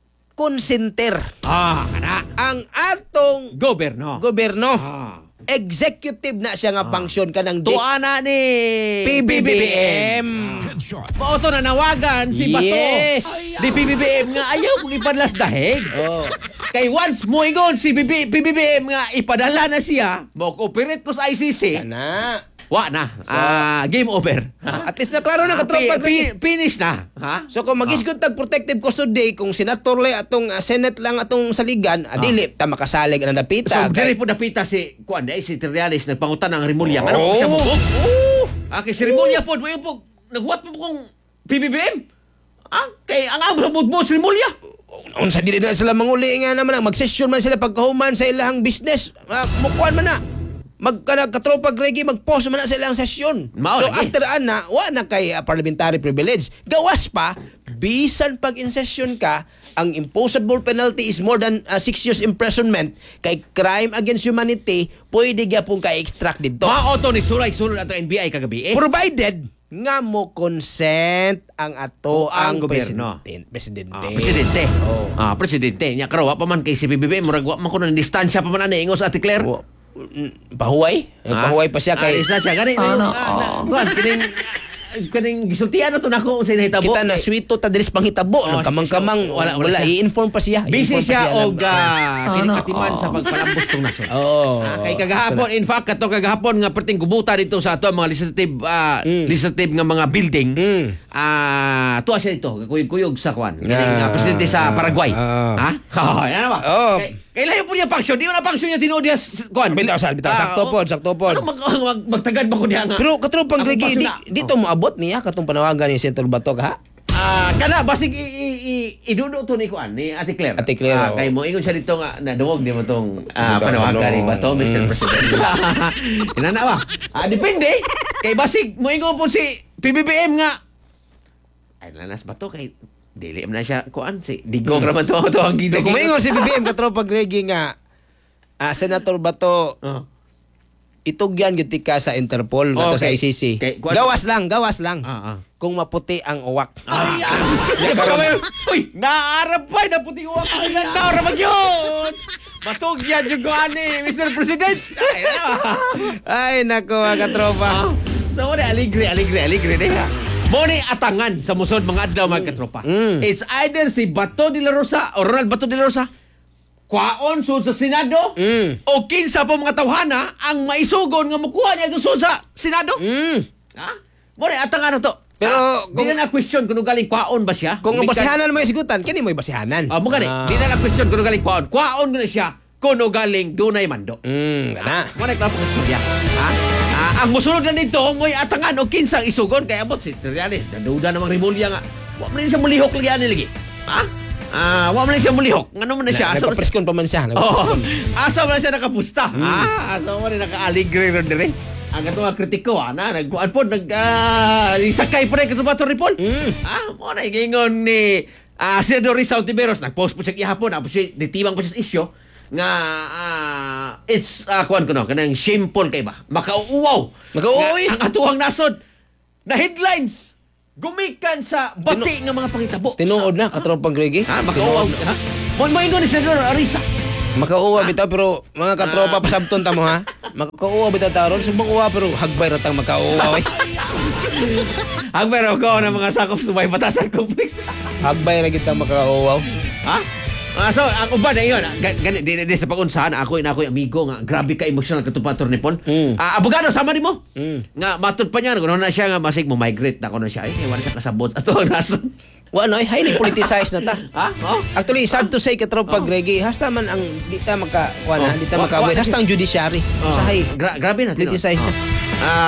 S2: konsenter
S1: Ah, kana.
S2: ang atong
S1: Gobyerno.
S2: gobyerno,
S1: Ah.
S2: executive na siya nga function ka ng
S1: Tuana ni
S2: P B B M.
S1: Mao to na nawagan si Bato.
S2: Yes.
S1: Di P B B M nga ayaw kong ipadlas dahig.
S2: Oh.
S1: Kay once mo ingon si P B B M nga ipadala na siya, mo cooperate ko sa I C C.
S2: Kana.
S1: Wa na. Ah, game over.
S2: At least na klaro na
S1: Ah,
S2: katropa.
S1: pi- pi- finish na. Ha?
S2: So kung mag-isgot tag protective custody, kung senator lang atong uh, senate lang atong saligan, ah. dili ta makasalig ang
S1: So,
S2: dapita.
S1: diri po napita si kuan ay si Trialis nagpangutan ng Rimulya. Ano
S2: Oh.
S1: po siya mo?
S2: Oh.
S1: Ah, kay si Rimulya po, mo po naghuwat mo po kung P B B M. Ah, kay ang amo mo si Rimulya.
S2: Unsa dili na sila manguli nga naman ang mag-session man sila pagkahuman sa ilang business. Uh, mukuan man na. Magkana katropa Gregi mag-post man na sa ilang session.
S1: Mao
S2: So
S1: lagi.
S2: after ana, wa na kay uh, parliamentary privilege. Gawas pa bisan pag in session ka, ang imposable penalty is more than uh, six years imprisonment kay crime against humanity, pwede gyapon ka extract dito.
S1: Mao to ni Sulay sulod ato N B I kagabi eh.
S2: Provided nga mo consent ang ato
S1: O ang
S2: ang
S1: gobyerno.
S2: presidente. Presidente.
S1: Ah, presidente.
S2: Oh.
S1: Ah, presidente. Nya karawa pa man kay si P B B M murag wa man ko ng distansya pa man ani ingos Ate Claire.
S2: Wa- mm, Pahuway? Eh,
S1: Ah?
S2: Pahuway pa siya
S1: Ah,
S2: kay...
S1: distansya gani.
S3: Sana
S1: Ah, kuan kining kaning gisultian na to nako sa nahitabo.
S2: Kita na
S1: Kay-
S2: sweeto ta diris panghitabo.
S1: Oh,
S2: Kamang-kamang
S1: wala-
S2: wala,
S1: wala siya.
S2: i-inform pa siya.
S1: Busy
S2: I-inform pa
S1: siya
S2: ng-
S1: og uh, kinikatiman
S3: Sana,
S1: sa
S3: oh.
S1: pagpalambos tong nasod.
S2: Oo.
S1: Ah, kay kagahapon, in fact, kato kagahapon nga perting gubuta dito sa ato mga legislative ah,
S2: Mm.
S1: legislative nga mga building.
S2: Mm.
S1: Ah, tuwa siya dito, kuyog-kuyog sa kwan. Kining
S2: Ah,
S1: ah, presidente sa Paraguay.
S2: ah.
S1: Ha? Oh, yan ba?
S2: Oh.
S1: Kay, kailan yung po niya function? Di mo na function niya tinuod niya s- kwan.
S2: Bitaw, sal, bitaw. Sakto
S1: oh.
S2: pod, sakto pod.
S1: Ano mag, mag, magtagad ba ko niya nga?
S2: Pero katropang
S1: Ang
S2: Gregi, di,
S1: pasuna.
S2: dito mo abot niya katong panawagan ni Senator Batok ha?
S1: Ah, kana basig i, i, i, idudo to ni kuan ni Ate Claire.
S2: Ate Claire,
S1: Ah,
S2: oo.
S1: kay mo ingon siya dito nga naduwag di mo tong ah,
S2: Ito,
S1: panawagan
S2: ano,
S1: ni Bato, Mister
S2: mm.
S1: President. Inana ba? Ah, depende. Kay basig mo ingon po si P B B M nga ay lanas Bato kay dili man na siya kuan si Digong raman to to ang gito.
S2: Pero kung maingon si B B M katropang Gregi nga ah, Senator Bato
S1: Oh.
S2: itugyan gid ka sa Interpol
S1: Oh,
S2: nga to sa
S1: okay.
S2: I C C.
S1: Okay, kuwan-
S2: Gawas lang, gawas lang.
S1: Ah, ah.
S2: Kung maputi ang uwak.
S1: Ay, ay, ay, uy, naarap pa, naputi ko ako ng naarap yun. Matog yan yung kuhan ni Mister President. Ay, ano?
S2: Ay nako mga katropa.
S1: Ah, so, wala, aligre, aligre, aligre. Eh. Mo ni atangan sa musod mga adlaw mga katropa.
S2: Mm.
S1: It's either si Bato de la Rosa o Ronald Bato de la Rosa kwaon sud sa Senado
S2: Mm.
S1: o kinsa pa mga tawhana ang maisugon nga mukuha niya doon sud sa Senado.
S2: Mm.
S1: Ha? Mo ni atangan na to.
S2: Pero
S1: Ah,
S2: kung-
S1: di na na question kung galing kwaon ba siya.
S2: Kung ang
S1: Umikan-
S2: basihanan mo yung sigutan, kini mo yung basihanan.
S1: Ah, mo gani.
S2: Ah.
S1: Di na lang question kung galing kwaon. Kwaon na siya kung galing dunay mando.
S2: Mm, gana.
S1: Mo na klaro ko istorya. Ha? Ah, ang musunod na dito ngoy atangan o kinsang isugon kay abot si Trialis. Naduda namang Rimulya nga. Wa man siya mulihok lagi ani lagi. Ha? Ah, wa man siya mulihok. Ngano man na siya?
S2: Na,
S1: Asa man siya?
S2: nagpapreskon pa man siya.
S1: Oh,
S2: Nagpapreskon.
S1: asa man siya nakapusta. Ah, asa man naka-aligre ron dire. Ang gato nga kritiko, ana, nagkuan po, nag, ah, sakay po rin, katubato rin po.
S2: Mm.
S1: Ah, mo na, ingon ni ah, Senador Rizal Tiberos, nag-post po siya kihapon, ah, po siya, ditibang po siya sa isyo, nga, ah, it's, ah, kuan ko no, kanang shameful kay ba? Makauuwaw.
S2: Makauuwaw,
S1: Nga
S2: eh.
S1: Ang atuhang nasod, na headlines, gumikan sa bati nga mga pangitabo.
S2: Tinuod na,
S1: Sa-
S2: katropang Gregi.
S1: Ha, makauwaw. Ha? Mo mo ingon ni Senador Arisa.
S2: Makauwa bitaw pero mga katropa pasabton ta mo ha. Makauwa bitaw taron subong uwa pero hagbay ratang makauwa oy.
S1: Ang pero ko na mga sakop sumay batasan complex.
S2: Hagbay ra kita makauwa.
S1: Ha? Ah, so ang uban na yun, gani di, di sa pag-unsahan ako ina ako amigo nga grabe ka emotional katupad Tornipol.
S2: Mm.
S1: Ah, abogado sama nimo.
S2: Mm.
S1: Nga matud pa niya kuno na siya nga masig mo migrate na kuno siya. Eh wala siya kasabot ato ang nasa.
S2: Wa ano, highly politicized na ta.
S1: Ha? Oh.
S2: Actually, sad to say katropa
S1: Oh.
S2: Gregi, hasta man ang di ta maka kuan
S1: Oh.
S2: di ta
S1: Wa-
S2: makawit,
S1: wa-
S2: hasta ang judiciary.
S1: Oh.
S2: Usahay.
S1: Gra- grabe na tinuod.
S2: Politicized na.
S1: Oh.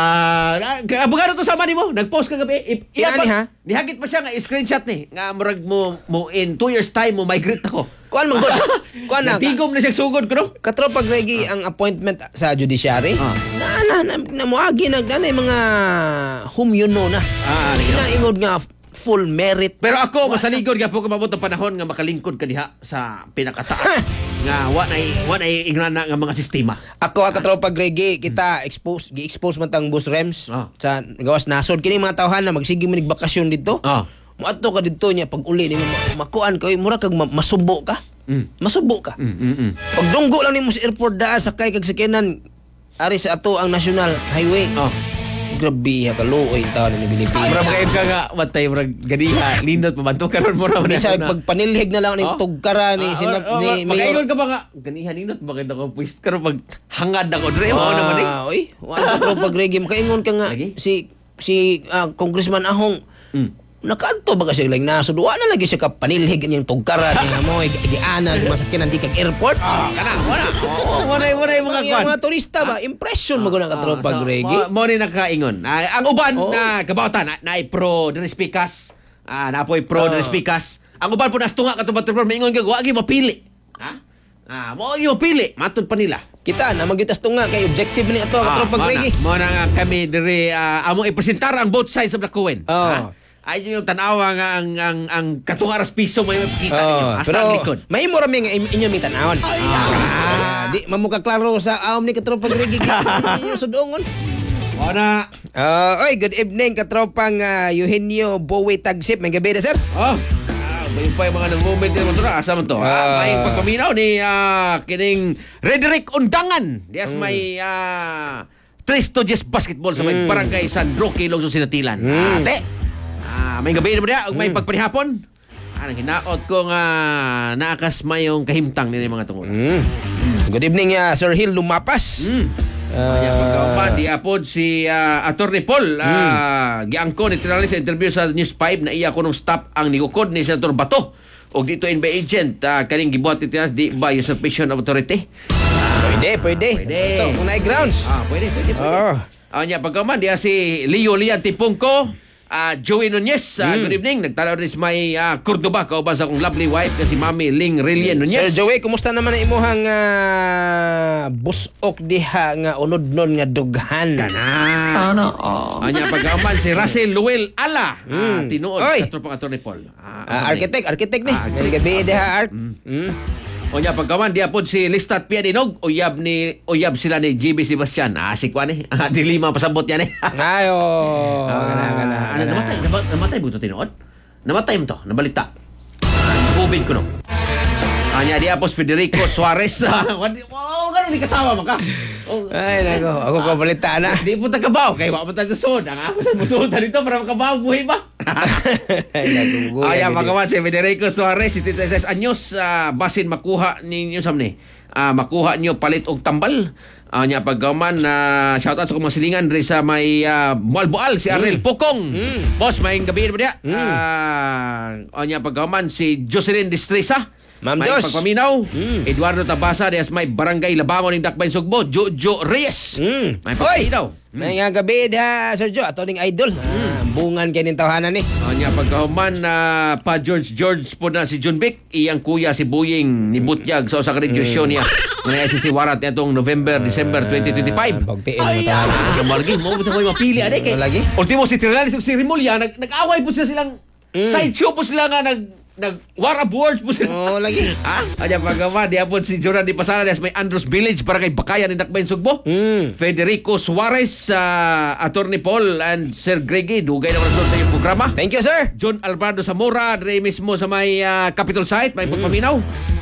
S1: Ah, uh, abogado to sama nimo, nag-post kagabi. I-
S2: Ina ni, ha?
S1: Dihagit pa siya nga screenshot ni nga murag mo mo in two years time mo migrate ako.
S2: Kuan man gud. Kuan na.
S1: Natigom na siya sugod ko no.
S2: Katropa Gregi ang appointment sa judiciary.
S1: Ah.
S2: Na na na, na moagi nag nanay mga whom you know na.
S1: Ah, ano yun?
S2: Inaingod nga full merit.
S1: Pero ako masaligod gyapon ko mabot ang panahon nga makalingkod ka diha sa pinakataas. nga wa na wa na ingrana nga mga sistema.
S2: Ako ang katropa Gregi, kita expose gi-expose man tang bus rems
S1: Ah.
S2: sa gawas nasod kini mga tawhan na magsige man bakasyon dito.
S1: Ah.
S2: Moadto ka dito niya pag uli ni ma- makuan ka mura kag ma- masubo ka.
S1: Mm.
S2: Masubo ka.
S1: Mm, mm, mm.
S2: Pag dunggo lang nimo sa airport daan sakay kag sakinan ari sa ato ang national highway.
S1: Oh.
S2: Grabe ha kaluoy taon ni Pilipinas.
S1: Mura mga ka nga matay mura ganiha lindot pamanto karon mo na.
S2: Isa pagpanilhig na lang ni
S1: Oh.
S2: tugkara ni sinat ni
S1: Magayon ka ba nga ganiha nindot bakit ako pwist karon pag hangad ako dre mo naman eh.
S2: Ah, oy, wa ka pag Gregi makaingon ka nga
S1: Lagi?
S2: si si ah, Congressman Ahong
S1: Mm.
S2: nakanto ba kasi lang nasod wa na lagi siya ka panilhig niyang tugkara niya mo giana sa masakyanan di kag airport.
S1: Ah, kana wala. Oh, wala wala yung mga
S2: Mga,
S1: kwan.
S2: mga turista ba impression mo guna ka tropa Gregi.
S1: Mo ni nakaingon. Ah, ang uban
S2: Oh.
S1: na kabautan na, na pro diri speakers. Ah, na po'y pro
S2: Oh.
S1: diri speakers. Ang uban po nastunga katubad pro maingon gyud wa gyud mapili. Ha? Ah, mo yung pili, matud pa nila.
S2: Kita na magitas to nga kay objective ni ato ka tropa
S1: mo
S2: Gregi.
S1: na, mo na nga kami diri ah, among ipresentar ang both sides of the coin.
S2: Oh.
S1: Ay yung tanawa nga ang ang ang katungaras piso may makita
S2: Oh,
S1: ninyo hasta ang likod.
S2: pero may mo rami nga im- inyo mi tanawon. Ah, di mamuka klaro sa awom ni katropa Gregi inyo sudongon.
S1: Mo na.
S2: Ah, oy, good evening katropang uh, Eugenio Bowie Tagsip. May gabi na sir.
S1: Oh. Ah, may pa yung mga nag-moment din mo asa man to. Ah, may pagpaminaw ni ah, kining Rederick Undangan. Dias may ah, Tres Tojes basketball sa may barangay San Roque, Lungsod Sinatilan.
S2: Mm.
S1: Ate. Ah, may gabi na ba niya? Ug may pagpanihapon. Ah, nang hinaot ko nga naakas mayong kahimtang nila mga tungod.
S2: Mm. Good evening uh, Sir Hill Lumapas.
S1: Mm.
S2: Ah,
S1: Kaya pagkaupan, di apod si uh, Atty. Paul, uh, giangko ni Tinali sa interview sa News five na iya ko nung stop ang nigukod ni Senator Bato. O dito in by agent, uh, kaning gibuhat ni Tinali, di ba usurpation of authority?
S2: Pwede, pwede.
S1: Pwede.
S2: Ito, kung na grounds.
S1: Ah, pwede, pwede, pwede.
S2: Oh.
S1: Ah, niya, pagkaman, diya si Leo Lian Tipungko, ah, Joey Nunez, ah, good evening. Nagtalaw rin sa may ah, Cordoba, kauban sa akong lovely wife na si Mami Ling Rilien Nunez.
S2: Sir Joey, kumusta naman ang imuhang uh, busok diha nga unod nun nga dughan?
S1: Kana.
S3: Sana all.
S1: Anya pagkaman si Russell Luel Ala, ah,
S2: Mm.
S1: tinuod
S2: Oy.
S1: sa tropang Atty. Paul. Ah,
S2: Ah, architect, architect ni.
S1: Ah,
S2: May gabi diha art. Mm.
S1: O niya pagkaman, di apod si Listat Piadinog, uyab ni uyab sila ni G B Sebastian. Ah, si Kwan eh. Ah, di lima pasabot yan eh.
S2: Ayo.
S1: Ah, kana, kana. Ano, namatay, namatay, namatay mo ito tinuod? Namatay mo to, nabalita. Ah, COVID ko no. Anya di apos Federico Suarez. Wadi, wow, ganun di katawa mo ka. Oh,
S2: Ay, nako. Ako ko balita na.
S1: di po tagabaw, kay wa pa tayo susod. Ang ako sa musudan dito para makabaw buhay ba?
S2: Ay, naguguya.
S1: Ay,
S2: gid.
S1: makawan si Federico Suarez, sixty-six anyos, ah, basin makuha ninyo samni. Ah, makuha nyo palit og tambal. Ah, nya paggaman na uh, shout out sa mga silingan diri sa may uh, Malboal si Ariel Pokong.
S2: Mm.
S1: Boss, may gabi ba dia?
S2: Mm.
S1: Ah, uh, nya paggaman si Jocelyn Distresa.
S2: Ma'am
S1: may
S2: Jos.
S1: pagpaminaw.
S2: Mm.
S1: Eduardo Tabasa dias may barangay Labangon ning Dakbayn Sugbo, Jojo Reyes.
S2: Mm.
S1: May
S2: Oy!
S1: pagpaminaw.
S2: May nga gabi diha, Sir Jo. Ato ning idol. Ah, bungan kay ning tawhanan ni.
S1: O niya pagkahuman na pa George George po na si John Vic, iyang kuya si Buying ni Butyag sa usa ka radio show niya. Muna si si Warat itong November, December twenty twenty-five.
S2: Pagtiin mo tahan.
S1: Ah, malagi mo bitaw ko mapili ade kay.
S2: Lagi?
S1: Ultimo si Tirales ug si Rimulya nag nag-away po sila silang sideshow po sila nga nag nag war of words po sila.
S2: Oh, lagi.
S1: Ah, aja pagkawa di apod si Jordan Di Pasana des may Andros Village para kay Bakayan ni Dakbayn Sugbo.
S2: Mm.
S1: Federico Suarez, uh, Atty. Paul and Sir Greggy, dugay na rason sa iyong programa.
S2: Thank you, sir.
S1: John Alvarado Zamora, dre mismo sa may ah, Capitol site, may pagpaminaw.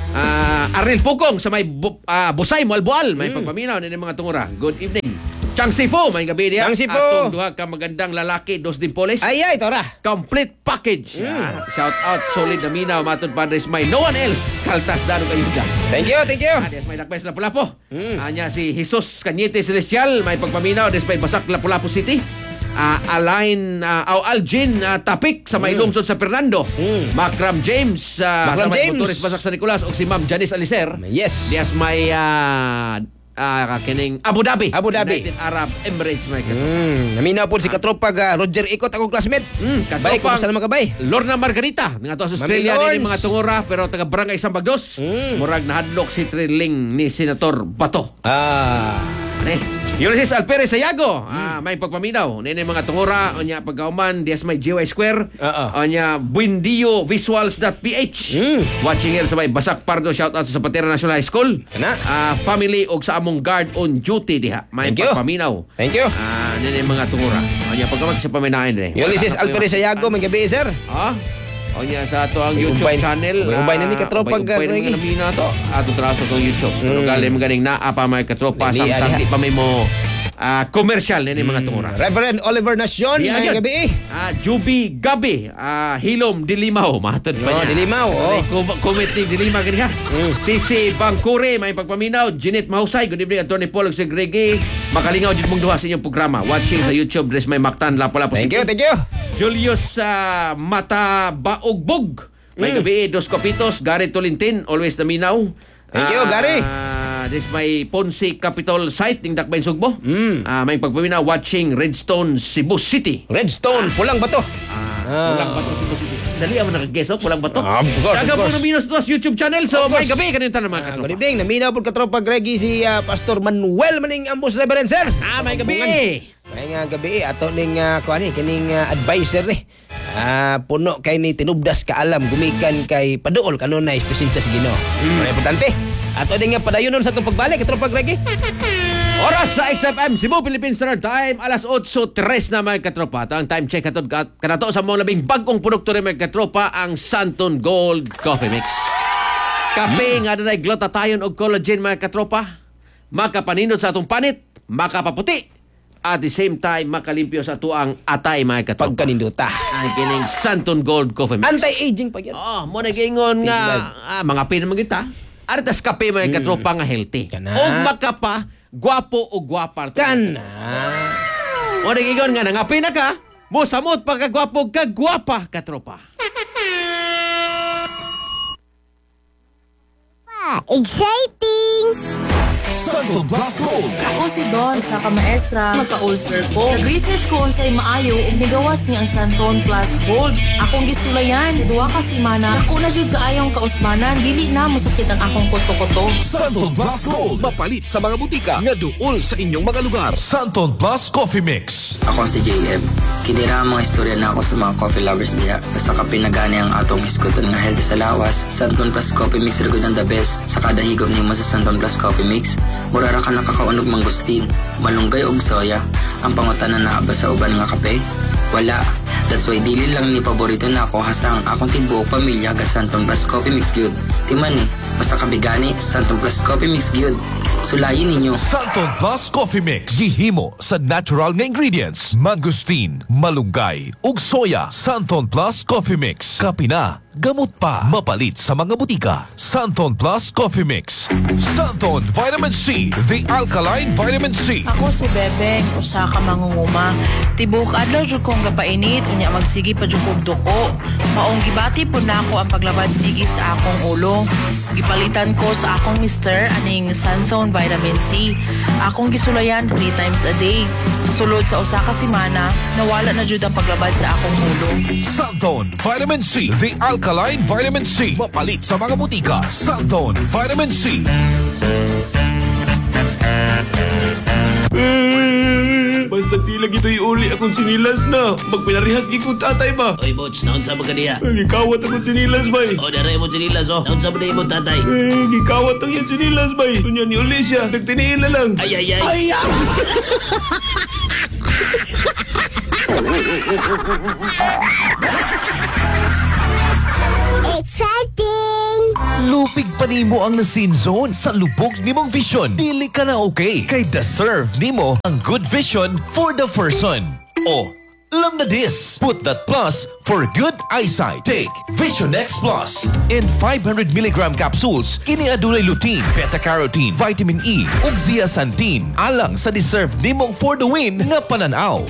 S1: Ah, Arnel Pukong sa may bu- ah, Busay, Mualbual. May pagpaminaw na mga tungura. Good evening. Chang Sifo, may gabi niya.
S2: Chang Sifo.
S1: Atong duha ka magandang lalaki, dos din polis.
S2: Ay, ay, tora.
S1: Complete package. Ah, shout out, solid na minaw, matod padres may no one else. Kaltas dano kayo dyan.
S2: Thank you, thank you.
S1: Ah, des may lakbay sa Lapu-Lapu. Anya si Jesus Cañete Celestial, may pagpaminaw, des may Basak Lapu-Lapu City. Ah, Alain uh, Au Algin uh, Tapik sa may lungsod sa Fernando.
S2: Mm.
S1: Macram James uh,
S2: Macram
S1: sa may
S2: James.
S1: Motoris Basak sa Nicolas o si Ma'am Janice Alicer.
S2: Yes.
S1: Dias may uh, uh, kining Abu Dhabi.
S2: Abu Dhabi.
S1: United Arab Emirates may kato.
S2: Mm, naminaw po si katropag ah, Roger Ikot, akong classmate.
S1: Mm,
S2: Bay, kumusta naman ka, bay?
S1: Lorna Margarita nga to sa Australia
S2: Mami
S1: ni
S2: Lorns.
S1: mga tungora pero taga Barangay Sambagdos.
S2: Mm.
S1: Murag nahadlok si Triling ni Senator Bato.
S2: Ah.
S1: Eh, Ulysses Alperes Sayago, ah, may pagpaminaw. Nini mga tungora, onya pagkauman, dias may G Y Square,
S2: Oo.
S1: onya buendio visuals dot p h.
S2: Mm.
S1: Watching here sa may Basak Pardo, shout out sa Zapatera National High School.
S2: Kana.
S1: Ah, family og sa among guard on duty diha. May
S2: Thank you.
S1: pagpaminaw.
S2: Thank you.
S1: Ah, nini mga tungora. Onya pagkauman sa paminain eh.
S2: Ulysses Alperes Sayago, may gabi, sir.
S1: Ah, o niya sa ato ang
S2: May
S1: YouTube
S2: umbay-
S1: channel.
S2: may umbay na ni Katropag,
S1: Umbay
S2: Reggie.
S1: na namina to. Ato traso tong YouTube. Pero
S2: Mm.
S1: galing maganing na apa may katropa
S2: Dali,
S1: samtang
S2: ali,
S1: di pa may mo ah, commercial nini mga tungura.
S2: Reverend Oliver Nacion,
S1: Di
S2: may
S1: agad.
S2: gabi.
S1: Ah, Juby Gabi, ah, Hilom Dilimaw, matod pa
S2: Oh,
S1: niya.
S2: Dilimaw, oh.
S1: Committee Dilima gani ha.
S2: Mm.
S1: Sisi Bangkure, may pagpaminaw. Jeanette Mahusay, good evening. Attorney Paul Segregi. Makalingaw din mong duha sa inyong programa. Watching sa YouTube, Dress May Mactan, Lapu-Lapu
S2: Thank
S1: City.
S2: you, thank you.
S1: Julius uh, Mata Baogbog. May
S2: Mm.
S1: gabi, Dos Copitos, Gary Tolintin, always na minaw.
S2: Thank you, Gary.
S1: Uh, this may Ponce Capitol site, ng Dakbayn Sugbo.
S2: Mm.
S1: Ah, may pagpaminaw, watching Redstone, Cebu City.
S2: Redstone, pulang bato.
S1: Ah, Pulang Bato, Cebu City. Dali ako nakaguess, oh, Pulang Bato.
S2: Ah, of course, of
S1: Taga
S2: course.
S1: po na minus to sa YouTube channel. So,
S2: Of
S1: may
S2: course.
S1: gabi, kanina naman.
S2: Ah, good evening. Naminaw po katropag Reggie si ah, Pastor Manuel Maning Ambos Reverend, sir.
S1: Ah, may gabi.
S2: May nga gabi ato ning uh, kuan ni kining ah, advisor ni. Ah, puno kay ni tinubdas ka alam gumikan kay paduol kanunay presensya sa Ginoo. Mm. Importante. Ato din nga padayonon sa itong pagbalik katropag Reggie.
S1: Oras sa X F M, Cebu, Philippine Standard Time, alas eight tres na may katropa. Ito ang time check katod kanato sa mga labing bagong produkto ni may katropa, ang Santon Gold Coffee Mix. Kape nga na glutathione o collagen mga katropa, makapaninod sa atong panit, makapaputi, at the same time makalimpyo sa tuang atay mga katropa.
S2: Pagkaninduta.
S1: Ang kining Santon Gold Coffee Mix.
S2: Anti-aging pa yan.
S1: Oh, mo nagingon nga ah, mga pinamang kita. Aritas kape mga katropa nga healthy.
S2: Kana.
S1: O makapa, gwapo o gwapa.
S2: Kana.
S1: O nagingon nga nangapi na ka, mo samot pagkagwapo kagwapa katropa.
S4: Exciting!
S5: Santon Plus Gold.
S6: Ako si Don, sa kamaestra, magka-ulcer ko. Nag-research ko unsay maayo ug nigawas ni ang Santon Plus Gold. Akong gisulayan, duwa ka semana. Ako na jud kaayong kausmanan, dili na mosakit ang akong koto-koto.
S5: Santon Plus Gold. Mapalit sa mga butika nga duol sa inyong mga lugar. Santon Plus Coffee Mix.
S7: Ako si J M. Kinira ang mga istorya na ako sa mga coffee lovers diha. Basta ka pinagani ang atong iskuton nga healthy sa lawas. Santon Plus Coffee Mix rin ang the best. Sa kada higop niyo mo sa Santon Plus Coffee Mix, murara ka nakakaunog mangustin, malunggay og soya. Ang pangutanan na ba sa uban nga kape? Wala. That's why dili lang ni paborito na ako hasta ang akong tibuok pamilya ga Santon Plus Coffee Mix Gyud. Timan ni, basta kabigani, Santon Plus Coffee Mix Gyud. Sulayin ninyo.
S5: Santon Plus Coffee Mix. Gihimo sa natural nga ingredients. Mangustin, malunggay, ug soya. Santon Plus Coffee Mix. Kapina, gamot pa. Mapalit sa mga butika. Santon Plus Coffee Mix. Santon Vitamin C. The Alkaline Vitamin C.
S8: Ako si Bebeng, usa ka mangunguma. Tibok adlaw jud kong gapainit unya magsigi pa jud kog duko. Maong gibati po nako ang paglabad sige sa akong ulo. Gipalitan ko sa akong mister aning Santon Vitamin C. Akong gisulayan three times a day. Sa sulod sa usa ka semana, nawala na jud ang paglabad sa akong ulo.
S5: Santon Vitamin C. The Alkaline Vitamin C. Mapalit sa mga butika. Santon Vitamin C.
S9: Basta tila gito'y uli akong sinilas na. Magpinarihas gikong tatay ba?
S10: Oy, Bots, naon sa mga niya?
S9: Eh, gikawat akong sinilas ba?
S10: O, daray mo sinilas, oh. Naon sa mga mo, tatay?
S9: Eh, gikawat ang yan sinilas ba? Tunya ni Alicia, nagtiniila lang.
S10: Ay, ay, ay.
S4: Exciting!
S5: Lupig pa nimo ang nasin zone sa lubog nimong vision. Dili ka na okay. Kay deserve nimo ang good vision for the person. O, alam na this. Put that plus for good eyesight. Take Vision X Plus. In five hundred milligram capsules, kini adunay lutein, beta-carotene, vitamin E, ug zeaxanthin. Alang sa deserve nimong for the win nga pananaw.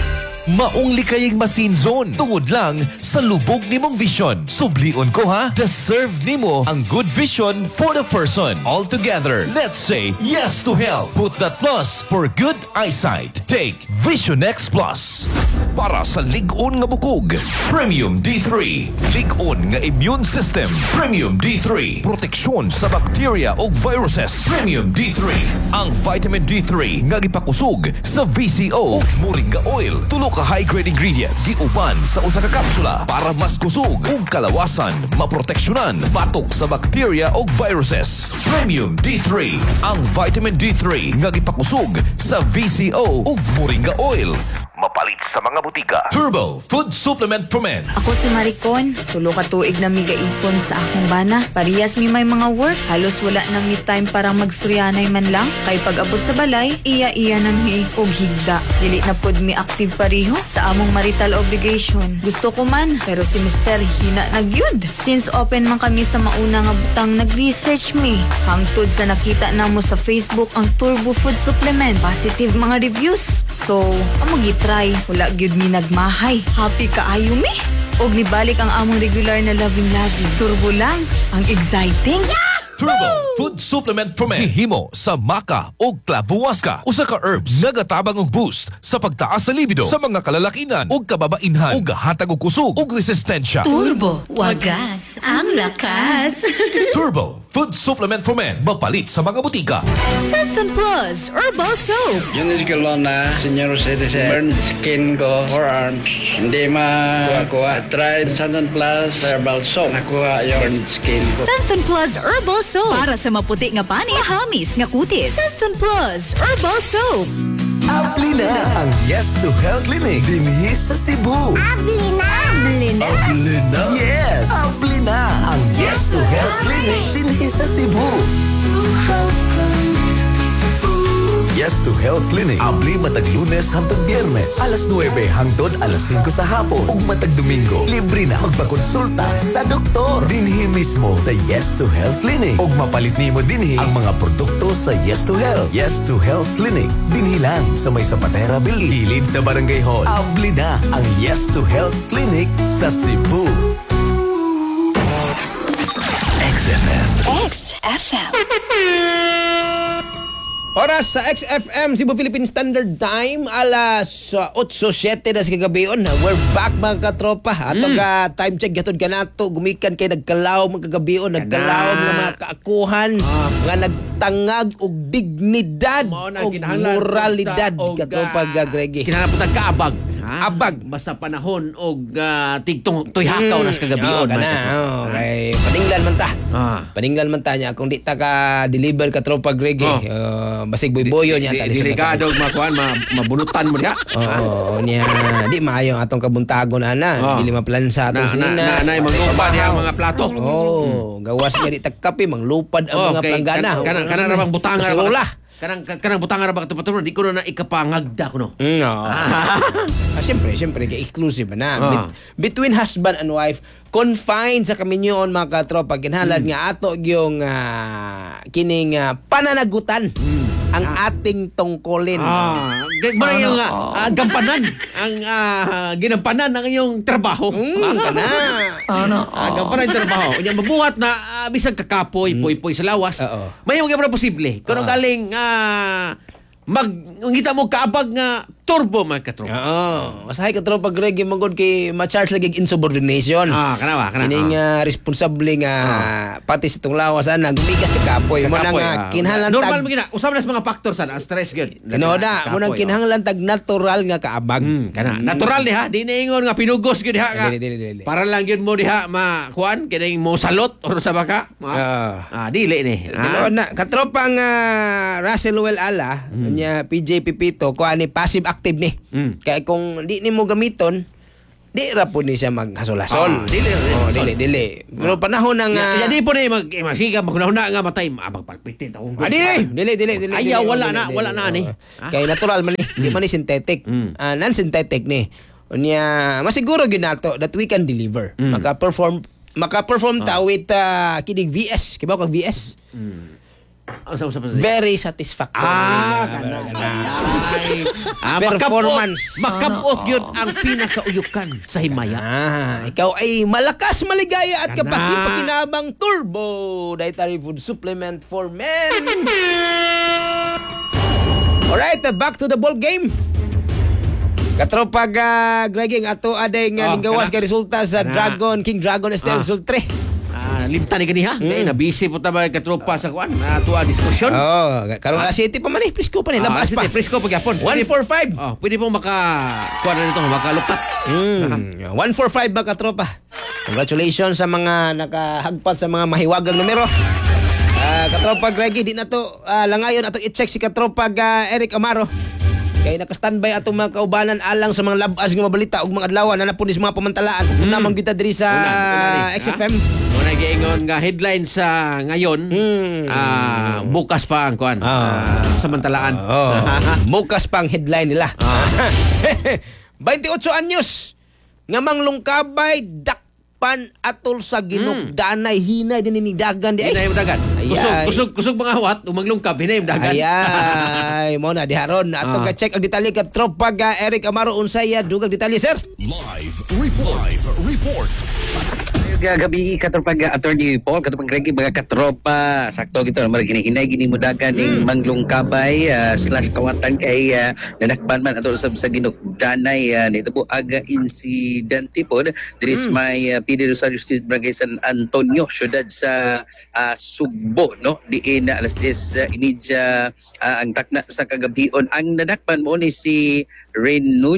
S5: Maungli kayong masin zone tungod lang sa lubog nimong vision. Sublion ko ha, deserve nimo ang good vision for the person. All together, let's say yes to health. Put that plus for good eyesight. Take Vision X Plus. Para sa lig-on nga bukog, Premium D three. Lig-on nga immune system, Premium D three. Proteksyon sa bacteria o viruses, Premium D three. Ang vitamin D three nga gipakusog sa V C O o moringa oil. Tulo ka high-grade ingredients giuban sa usa ka kapsula para mas kusog ug kalawasan maproteksyonan batok sa bacteria o viruses. Premium D three. Ang vitamin D three nga gipakusog sa V C O ug moringa oil. Mapalit sa mga butika. Turbo Food Supplement for Men.
S11: Ako si Maricon. Tulo ka tuig na migaipon sa akong bana. Parehas mi may mga work. Halos wala nang mi time para magsuryanay man lang. Kay pag-abot sa balay, iya-iya na mi og higda. Dili na pod mi active pareho sa among marital obligation. Gusto ko man, pero si Mister hina nagyud. Since open man kami sa mauna nga butang, nag-research mi. Hangtod sa nakita namo sa Facebook ang Turbo Food Supplement. Positive mga reviews. So, amo try, wala gyud mi nagmahay. Happy kaayo mi. Og nibalik ang among regular na loving-loving. Turbo lang ang exciting.
S5: Turbo Food Supplement for Men. Hihimo sa maca o clavuasca. Usa ka herbs nga gatabang og boost sa pagtaas sa libido sa mga kalalakinan o kababainhan o gahatag og kusog og resistensya.
S12: Turbo, wagas ang lakas.
S5: Turbo Food Supplement for Men. Mapalit sa mga butika.
S12: Santon Plus Herbal Soap.
S13: Yun is kalon na senior citizen. Burn skin ko, forearms. Hindi ma-kuha-kuha. Try Santon Plus Herbal Soap. Nakuha yung burn skin ko.
S12: Santon Plus Herbal Soap. Para sa maputi nga pani, mahamis nga kutis. Santon Plus Herbal Soap.
S14: Abli na ang Yes to Health Clinic dinhi sa Cebu.
S4: Abli na!
S14: Abli na! Abli na! Yes! Abli na ang Yes to Health Clinic dinhi sa Cebu. Yes to Health Clinic. Abli matag Lunes hangtod Biyernes. Alas nuwebe hangtod alas singko sa hapon. Ug matag Domingo, libre na magpakonsulta sa doktor. Dinhi mismo sa Yes to Health Clinic. Ug mapalit nimo dinhi ang mga produkto sa Yes to Health. Yes to Health Clinic. Dinhi lang sa may Zapatera Building. Hilid sa Barangay Hall. Abli na ang Yes to Health Clinic sa Cebu. X F M.
S12: X F M.
S2: Oras sa X F M, Cebu Philippine Standard Time, alas uh, eight seven na sa kagabion. We're back mga katropa. Ato mm. ka time check, gatod ka nato. Gumikan kay nagkalaw mga kagabion. Nagkalaw ng mga kaakuhan. Ah. Nga nagtangag og dignidad og moralidad. Katropa uh, Greggy.
S1: Kinahanglan kaabag. Ha?
S2: Abag.
S1: Basta panahon og uh, tigtong tuyhakaw mm. nas kagabion.
S2: Oh, kana. Oh, kay paninglan man ta.
S1: Ah.
S2: Paninglan man ta niya. Kung di ta ka deliver katropa Greggy. Oh. Uh, basig boy-boyo niya tali sa
S1: delikado makuan ma, mabunutan mo diha.
S2: Oo niya di maayo atong kabuntagon ana oh. Dili maplan sa atong sinina.
S1: Na na manglupad diha mga plato.
S2: Oh, gawas nga di tagkape manglupad ang mga planggana.
S1: Kanang kanang ra bang butangan ra kanang kanang butangan ra ba katupad di ko na ikapangagda ko no.
S2: Mm, no. ah, siyempre, siyempre kay exclusive na. Oh. Be- between husband and wife confined sa kaminyoon mga katropa kinahanglan mm. nga ato yung uh, kining uh, pananagutan mm. ang ah. ating tungkulin.
S1: Ah, mo yung uh, uh, gampanan ang uh, ginampanan ng inyong trabaho.
S2: Mm, kana.
S1: Sana. Uh, gampanan ang trabaho. Unya mabuhat na uh, bisag kakapoy, mm. poy-poy sa lawas. Uh-oh. May yung gyud posible. Kuno uh-huh. galing uh, mag ngita mo kaabag nga turbo mga katropa.
S2: Oo. Masahay katropa Greg yung magod kay ma-charge lagi insubordination.
S1: Ah, kanawa, kana.
S2: Kining uh, responsable nga uh, pati sa itong lawas ana gumikas ka kapoy. Mo na nga kinahanglan tag
S1: normal mo gina. Usab na sa mga factors ana stress gyud.
S2: Ano na, mo nang kinahanglan tag natural nga kaabag.
S1: Hmm, kana. Natural diha, di na ingon nga pinugos gyud diha ka. Para lang gyud mo diha ma kuan kining mo salot or sa baka. Ah, dili ni.
S2: Ano na katropa nga Russell Well Ala nya P J Pipito kuan ni passive active ni. Mm. Kaya kung di nimo gamiton di ra po ni siya maghasol-hasol.
S1: Ah, dili, dili,
S2: Oh,
S1: hasol.
S2: dili, dili. Pero panahon ng...
S1: Ya,
S2: ah,
S1: jadi po na mag eh, magsiga magunahuna nga matay ah, magpagpitit ako.
S2: Ah, dili, dili, dili, dili.
S1: Ayaw,
S2: dili,
S1: wala
S2: dili,
S1: na,
S2: dili,
S1: wala
S2: dili.
S1: na ni.
S2: Oh. Kay natural man ni, di man ni synthetic. Ah, non-synthetic ni. Unya, masiguro ginato that we can deliver. Maka-perform maka-perform ta with uh, kining V S. Kibaw kag V S.
S1: Ang sa usap
S2: Very satisfactory.
S1: Ah,
S2: kana.
S1: Ay, ah,
S2: Performance.
S1: Makabuok yun ang pinakauyukan sa himaya.
S2: Ah, ikaw ay malakas, maligaya at
S1: Kana.
S2: kapaki-pakinabang turbo dietary food supplement for men. Alright, uh, back to the ball game. Katropag uh, Greging ato aday nga
S1: Oh,
S2: ninggawas
S1: kana.
S2: ka resulta sa
S1: Kana.
S2: Dragon King Dragon Estel
S1: Ah.
S2: Sultre.
S1: Ah, limtan ni kaniha. Kaya na busy po tayo katropa sa kuan. Na tuwa diskusyon.
S2: Oh, karon alas City pa man eh, Prisco pa ni, labas pa.
S1: Prisco pagyapon.
S2: one four five.
S1: Oh, pwede pong maka kuan na nito, makalukat.
S2: Mm. one four five mga katropa. Congratulations sa mga nakahagpas sa mga mahiwagang numero. Ah, katropa Greggy, di na to ah, langayon ato i-check si katropa ah, Eric Amaro. Kaya naka-standby atong mga kaubanan alang sa mga labas nga mabalita ug mga adlaw na napunis mga pamantalaan. Kung naman kita diri sa X F M.
S1: Muna giingon nga headline sa ngayon. Ah, bukas pa ang kuan. Ah, samantalaan.
S2: Oh, bukas pang headline nila. twenty-eight anyos nga manglungkabay dakpan atol sa ginugdanay hinay din ni dagan di ay.
S1: Hinay dagan. Kusog
S2: Ayay.
S1: kusog kusog mga hawat umaglungkab hinay dagan.
S2: Ayay, mo na diharon ato
S1: Ah.
S2: ka check ang detalye kat tropa ga Eric Amaro unsay dugang detalye sir.
S14: Live report. Live report.
S15: Gabi katropag attorney Paul katropag Greggy mga katropa sakto gito naman ginihinay gini mo dagan ning manglungkabay uh, slash kawatan kay uh, nanakpan man ato sa sa ginugdanay uh, nito po aga insidente po diri sa may uh, P D Rosario Street Barangay San Antonio syudad sa uh, Sugbo no diin uh, alas diyes uh, inidya uh, ang takna sa kagabion ang nanakpan mo ni si Renud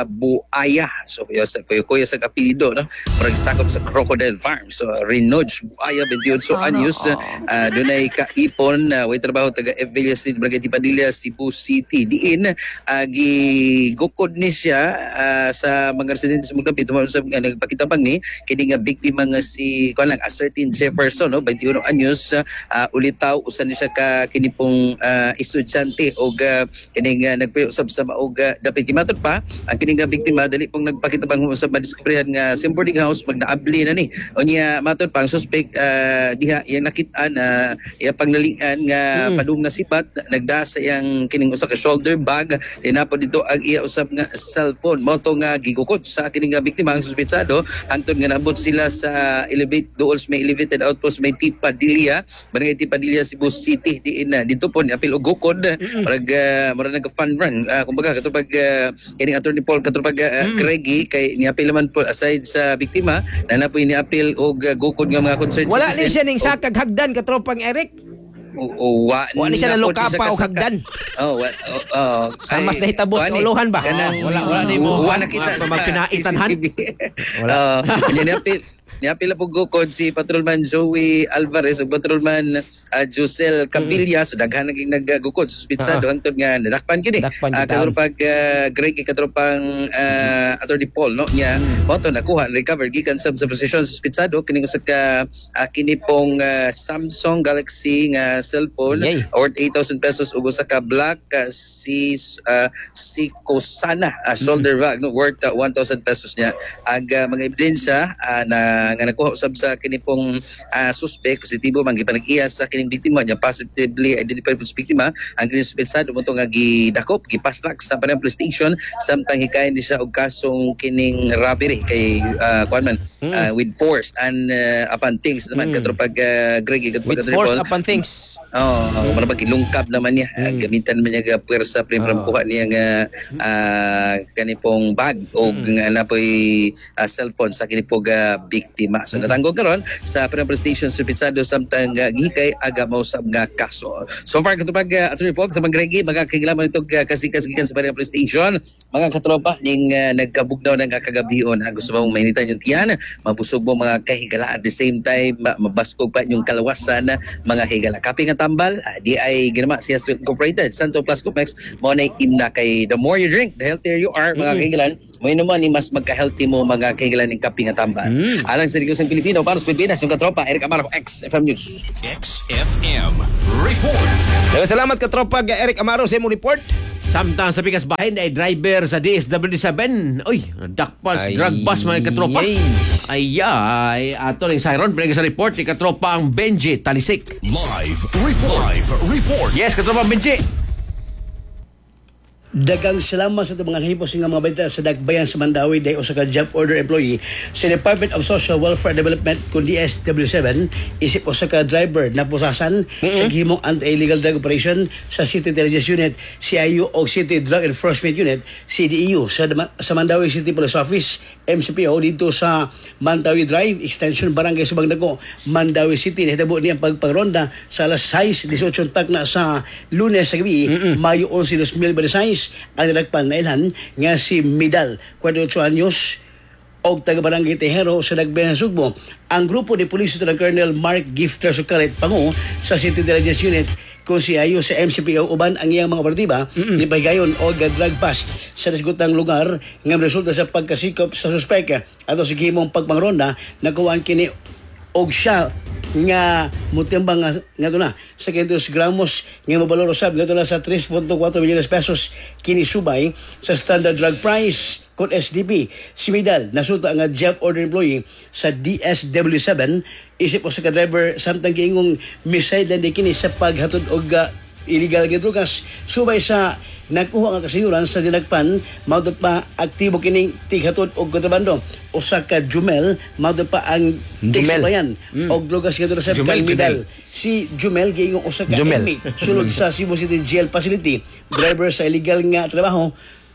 S15: Buaya so kuya sa kuya, kuya sa apelyido no parang sakop sa Crocodile Farm. So, Renud Buaya, twenty-eight anyos. Uh, doon ay kaipon. Uh, way trabaho taga Evelia Street, Barangay Tipadilla, Cebu City. Diin, uh, gigukod ni siya uh, sa mga residente sa mga kapit. Tumawag sa uh, nagpakitabang ni. Kini nga biktima nga si, kung lang, a certain Jefferson, no? twenty-one anyos. Uh, ulitaw, usan ni siya ka kinipong uh, estudyante o uh, kini nga nagpayusap sa maog uh, dapat kimatot pa. Ang kini nga biktima, dali pong nagpakitabang sa madiskubrihan nga sa boarding house, magnaabli na ni. O niya matod pa ang suspect uh, diha yang nakita na iya pangnalingan nga hmm. padung nasipat nagda sa iyang kining usa ka shoulder bag tinapod dito ang iya usab nga cellphone mo to nga gigukod sa kining nga biktima ang suspetsado hangtod nga nabot sila sa elevate dool may elevated outpost may Tipadilla barangay Tipadilla Cebu City diin na dito po ni apil og gukod parag uh, mura nag fun run uh, kumbaga katupag uh, kining attorney Paul katupag uh, mm. Greggy kay ni apil man po aside sa biktima na na po ni apil og uh, gukod nga mga concerned
S2: Wala ni
S15: citizen.
S2: siya ning sakag hagdan katropang Eric.
S15: O, o wa
S2: Wala ni siya
S15: na po
S2: nalukapa
S15: sa
S2: o
S15: kasaka-
S2: hagdan.
S15: Oh, wa, oh, oh,
S2: Ah, mas nahitabo sa uluhan ba?
S15: Kanang,
S2: Wala, wala ni mo.
S15: Wa nakita
S1: Wa- magpinaitanhan?
S15: C C T V. Wala. Uh, ni apil Niapila po gukod si Patrolman Joey Alvarez ug Patrolman uh, Josel Capilla so daghan naging naggugukod suspitsado hangtod nga nadakpan kini uh, katropag uh, Greg katropang uh, Attorney Paul no nya mo to nakuha recover gikan sab sa posisyon suspitsado kini sa ka uh, kini pong uh, Samsung Galaxy nga cellphone worth eight thousand pesos ug usa ka black uh, si uh, si Kosana uh, shoulder bag no worth uh, one thousand pesos niya ag uh, mga ebidensya uh, na nga nakuha usab sa kini pong uh, suspect positibo man gipanag-iya sa kining biktima niya positively identified sa biktima ang kining suspect mo to nga gidakop gipaslak sa Panay Police Station samtang hikayon ni siya og kasong kining robbery kay uh, kuan man uh, with force and uh, upon things naman mm. katropag uh, Greg katropag
S2: with force upon things.
S15: Oh, oh mm. marabag ilungkab naman niya. Mm. Gamitan man niya ga puwersa pre para makuha niya nga uh, kanipong bag o mm. nga napoy uh, cellphone sa kinipong uh, biktima. So mm. natanggong karon sa Panay Police Station sa Pitsado samtang uh, gihikay aga mausab nga kaso. So far katupag uh, Attorney Paul sa mga Gregi mga kagilaman itong uh, kasikas-gikan sa Panay Police Station mga katropa ning uh, nagkabugnaw ng kagabion. Uh, gusto mo mainitan yung tiyan, mabusog mo mga kahigala at the same time ma- mabaskog pa yung kalawasan mga higala. Kaping nga tambal, ah, di ay ginama siya sa Incorporated. Santon Plus Copex, mo na imna kay the more you drink, the healthier you are, mga
S2: Mm.
S15: kaigalan. Mo naman ni mas magka-healthy mo mga kaigalan ng kape nga tambal.
S2: Mm.
S15: Alang sa Negosyo Pilipino, para sa Pilipinas, yung katropa, Eric Amaro, X F M News.
S5: X F M Report.
S2: Daghang salamat katropa ga Eric Amaro sa imong report.
S1: Samtang sa pikas bahin ay driver sa D S W seven. Uy, dakpas,
S2: Ay,
S1: drug bus mga katropa.
S2: yay.
S1: Ay, ay, ato ng siren. Pinag sa report ni katropa ang Benji Talisik.
S5: Live report. Live report.
S1: Yes, katropa Benji.
S16: Dagang salamat sa itong mga nahipos nga mga balita sa Dagbayan sa Mandawi day usa ka job order employee sa Department of Social Welfare Development kung D S W seven isip usa ka driver na pusasan mm-hmm. sa gihimong anti-illegal drug operation sa City Intelligence Unit C I U o City Drug Enforcement Unit C D E U sa, sa Mandawi City Police Office M C P O dito sa Mandawi Drive Extension Barangay Subang Dako Mandawi City. Nahitabo niya pagpagronda sa alas sais eighteen takna sa Lunes sa gabi mm-hmm. Mayo eleven, two thousand twenty-six ang nilagpan na ilan nga si Midal, forty-eight anyos og taga Barangay Tejero sa Dagbayan ng Sugbo. Ang grupo ni Police ng Colonel Mark Gifter Sukalit Pango sa City Intelligence Unit kung si Ayo sa M C P O uban ang iyang mga partiba mm-hmm. ni Pagayon o drug bust sa nasgutang lugar nga resulta sa pagkasikop sa suspek ato sa gihimong pagpangronda nakuhaan kini og siya nga mutimbang nga ngato na sa kintos gramos nga mabalor usab ngato na sa three point four milyones pesos kini subay sa standard drug price kon S D P. Si Midal nasuta nga job order employee sa D S W seven isip o sa ka driver samtang giingong misay lang di kini sa paghatod og uh, illegal nga drugas subay sa nagkuha nga kasayuran sa dinagpan mao pa aktibo kining tighatod og kontrabando usa ka Jumel mao pa ang Jumel mm. og drugas nga sa Midal. Si Jumel giingong usa ka inmate sulod sa Cebu City Jail Facility, driver sa illegal nga trabaho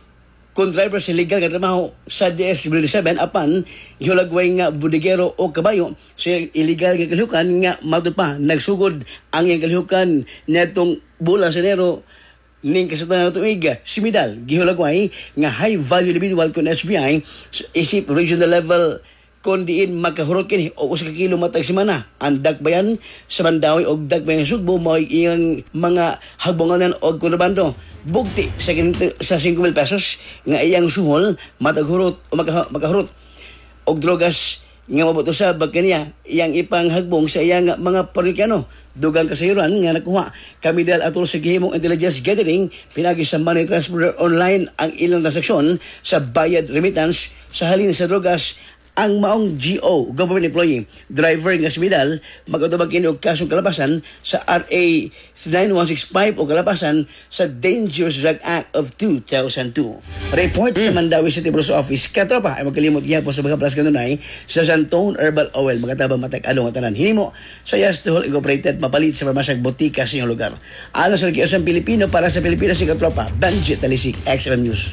S16: kung driver sa illegal nga trabaho sa D S W seven apan gihulagway nga budegero o kabayo sa illegal nga kalihukan nga mao pa nagsugod ang iyang kalihukan netong bulan sa Enero ning kasatan na tuig. Si Midal gihulagway nga high value individual kon S B I isip regional level kon diin makahurot kini o usa ka kilo matag semana ang Dagbayan sa Mandawi og Dagbayan sa Sugbo mao iyang mga hagbonganan og kontrabando bugti sa sa five mil pesos nga iyang suhol matag hurot o makahurot og drogas nga mabuto sa bagkaniya iyang ipanghagbong sa iyang mga Parokyaano dugang kasayuran nga nakuha kami dahil atol sa gihimong intelligence gathering pinagi sa money transfer online ang ilang transaksyon sa bayad remittance sa halin sa drogas ang maong G O, government employee, driver nga si Midal, mag-utubag kini og kasong kalapasan sa R A nine one six five o kalapasan sa Dangerous Drug Act of two thousand two. Report mm. sa Mandawi City Police Office. Katropa, ay magkalimot niya po sa mga plus kanunay sa Santone Herbal Oil. Magatabang matag along at tanan. Hinimo sa Yastahol Incorporated, mapalit sa parmasyag botika sa inyong lugar. Alam sa Kiosang Pilipino para sa Pilipinas si Katropa, Benji Talisik, X F M News.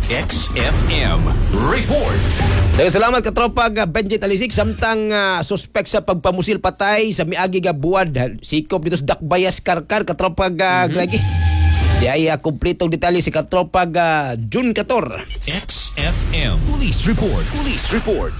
S5: X F M Report.
S2: Daghang salamat katropa ga Benji Talisik samtang uh, suspek sa pagpamusil patay sa miagi ga buwad sikop dito sa Dakbayas Karkar katropa ga mm-hmm. Gregi. Di ay uh, kumpletong detalye si katropa ga June Cator.
S5: X F M Police Report. Police Report.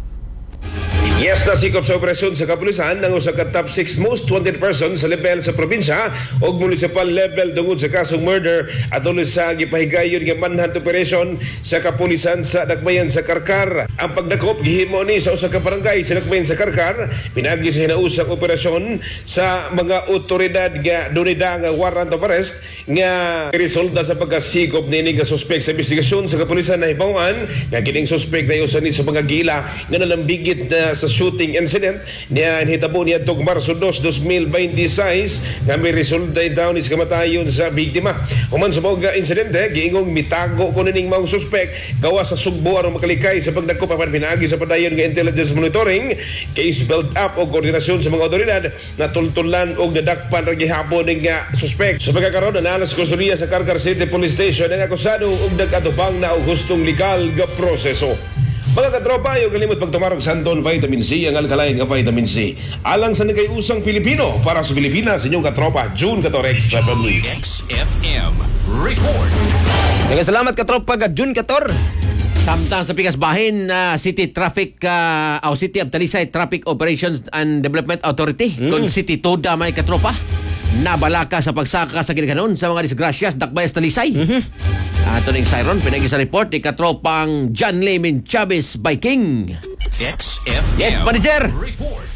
S17: Yes, nasikop sa operasyon sa kapulisan ng usa ka top six most wanted person sa level sa probinsya o municipal level tungod sa kasong murder at ulit sa gipahigayon nga manhunt operation sa kapulisan sa Dakbayan sa Karkar. Ang pagdakop gihimo ni sa usa ka barangay sa Dakbayan sa Karkar pinagi sa hinausang operasyon sa mga otoridad nga dunida nga warrant of arrest nga resulta sa pagkasikop nini nga suspek sa investigasyon sa kapulisan na hibawan nga kining suspek na usa ni sa mga gila nga nalambigit na sa shooting incident niya hitabo niya tog Marso two, twenty twenty-six nga may resulta daw ni sa kamatayon sa biktima. Human sa mga insidente giingong mitago ko ning mga suspek gawa sa Sugbo aron makalikay sa pagdakop apan pinagi sa padayon nga intelligence monitoring case build up o koordinasyon sa mga otoridad na tultulan og nadakpan ra gihapon ning nga suspek. Sa pagkakaroon na alas kustodiya sa Karkar City Police Station ang akusado og nagatubang na og hustong legal nga proseso. Mga katropa, yung kalimot pagtumarog Santon Vitamin C, ang alkaline nga vitamin C. Alang sa nagayusang Pilipino, para sa Pilipinas, inyong katropa, June Cator, X F M.
S5: X F M Report.
S2: Daghang salamat katropa ga June Cator.
S1: Samtang sa pikas bahin na uh, City Traffic uh, o City of Talisay Traffic Operations and Development Authority mm. kung City Toda may katropa nabalaka sa pagsaka sa ginikanon sa mga disgrasyas dakbayas talisay. Mm-hmm. Ato ning Siron pinagi sa report ni katropang John Layman Chavez by King.
S5: X F M
S1: Yes, manager.
S5: Report.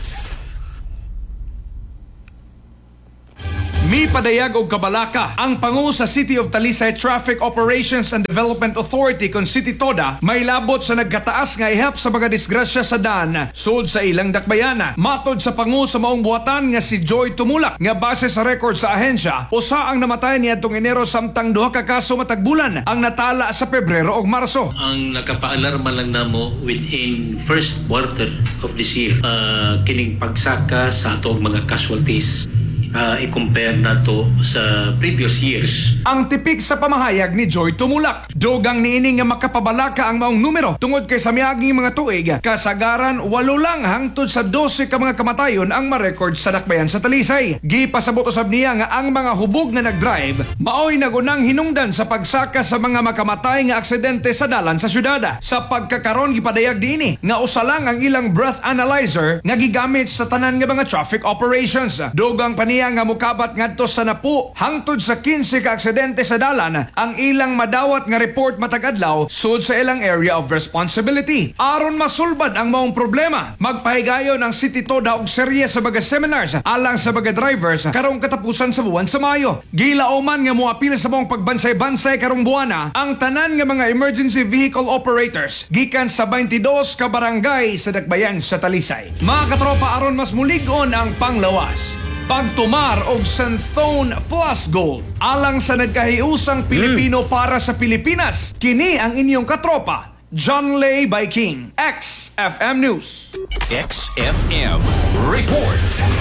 S18: Mi padayag og kabalaka ang pangu sa City of Talisay Traffic Operations and Development Authority kon City Toda may labot sa nagkataas nga ihap sa mga disgrasya sa daan sud sa ilang dakbayana. Matod sa pangu sa maong buhatan nga si Joy Tumulak nga base sa record sa ahensya, usa ang namatay niadtong Enero samtang duha ka kaso matag bulan ang natala sa Pebrero ug Marso.
S19: Ang nakapaalarma lang namo within first quarter of this year, uh, kining pagsaka sa atong mga casualties. Uh, i-compare nato sa previous years.
S18: Ang tipik sa pamahayag ni Joy Tumulak. Dogang niining nga makapabalaka ang maong numero tungod kay sa miaging mga tuig, kasagaran walo lang hangtod sa dose ka mga kamatayon ang ma-record sa dakbayan sa Talisay. Gipasabot usab niya nga ang mga hubog na nag-drive maoy nagunang hinungdan sa pagsaka sa mga makamatay nga aksidente sa dalan sa syudad. Sa pagkakaron gipadayag dinhi nga usa lang ang ilang breath analyzer nga gigamit sa tanan nga mga traffic operations. Dogang paniya nga mukabat ngadto sa napu hangtod sa kinse ka aksidente sa dalan ang ilang madawat nga report matag adlaw sud sa ilang area of responsibility. Aron masulbad ang maong problema, magpahigayon ang City Toda og serye sa mga seminars alang sa mga drivers karong katapusan sa buwan sa Mayo. Gilauman nga moapil sa maong pagbansay-bansay karong buwana ang tanan nga mga emergency vehicle operators gikan sa twenty-two ka barangay sa dakbayan sa Talisay. Mga katropa, aron mas mulig-on ang panglawas, pagtumar og Santhone Plus Gold alang sa nagkahiusang Pilipino mm. para sa Pilipinas. Kini ang inyong katropa, John Lay by King, X F M News.
S5: X F M Report.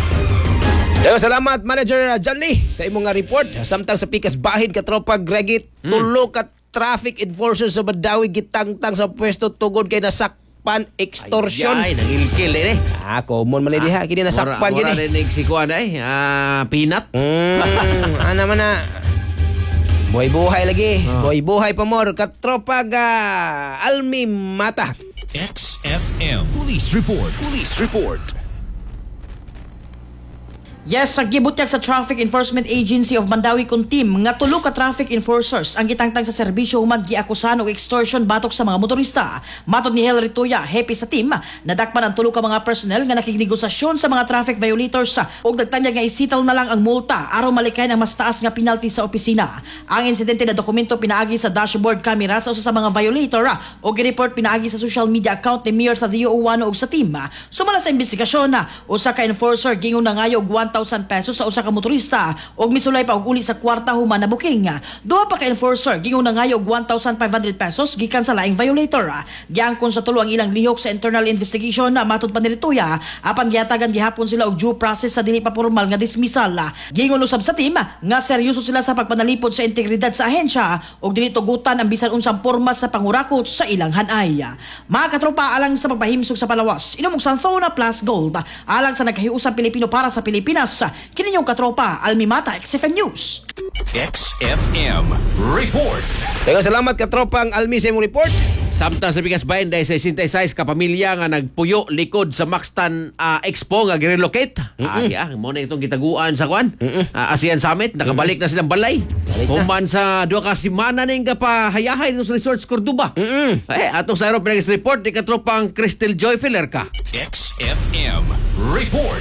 S2: Yo, salamat Manager John Lee sa imong nga report. Samtang sa pikas bahin katropa Gregit, mm. tulo ka traffic enforcers sa Badawi gitangtang sa pwesto tugod kay nasak pan extortion.
S1: Ay, nangilkil eh.
S2: Ah, common man diha. Kini nasakpan gini.
S1: Mura rin si kuan eh. Ah, peanut.
S2: Mm, ana man na. Boy buhay lagi. Oh. Boy buhay pa more. Katropa ga Almi Mata.
S5: X F M Police Report. Police Report.
S20: Yes, sa gibutyag sa Traffic Enforcement Agency of Mandawi kun team nga tulo ka traffic enforcers ang gitangtang sa serbisyo humag giakusan og extortion batok sa mga motorista. Matod ni Hilary Tuya, hepe sa team, nadakpan ang tulo ka mga personnel nga nakignegosasyon sa mga traffic violators ug nagtanyag nga isital na lang ang multa aron malikay ang mas taas nga penalty sa opisina. Ang insidente na dokumento pinaagi sa dashboard camera sa usa sa mga violator ug gi-report pinaagi sa social media account ni Mayor Tadeo Uwano ug sa team. Sumala sa investigasyon, usa ka enforcer gingon nangayo og one thousand pesos sa usa ka motorista ug misulay pa og uli sa kwarta human na booking. Duha pa ka enforcer gingon nangayo og one thousand five hundred pesos gikan sa laing violator. Giangkon sa tulo ang ilang lihok sa internal investigation na matud pa ni Tuya apan gihatagan gihapon sila og due process sa dili pa formal nga dismissal. Gingon usab sa team nga seryoso sila sa pagpanalipod sa integridad sa ahensya ug dili tugutan ang bisan unsang porma sa pangurakot sa ilang hanay. Mga katropa, alang sa pagpahimsog sa palawas, inom og Santhone Plus Gold alang sa nagkahiusang Pilipino para sa Pilipinas. Kini yung katropa, Almi Mata, X F M News.
S5: X F M Report.
S2: Daghang salamat katropang Almi sa imong report.
S1: Samtang sa Bigas Bayan dahil sa sixty-six ka pamilya nga nagpuyo likod sa Maxtan uh, Expo nga girelocate. Ah, yeah, mo na itong gitaguan sa kwan. Uh, ASEAN Summit, nakabalik Mm-mm. na silang balay. Human sa duha ka semana ning kapahayahay sa Resorts Cordoba. Eh, atong sa aeroplane report ni katropang Crystal Joy Filerka.
S5: X F M Report.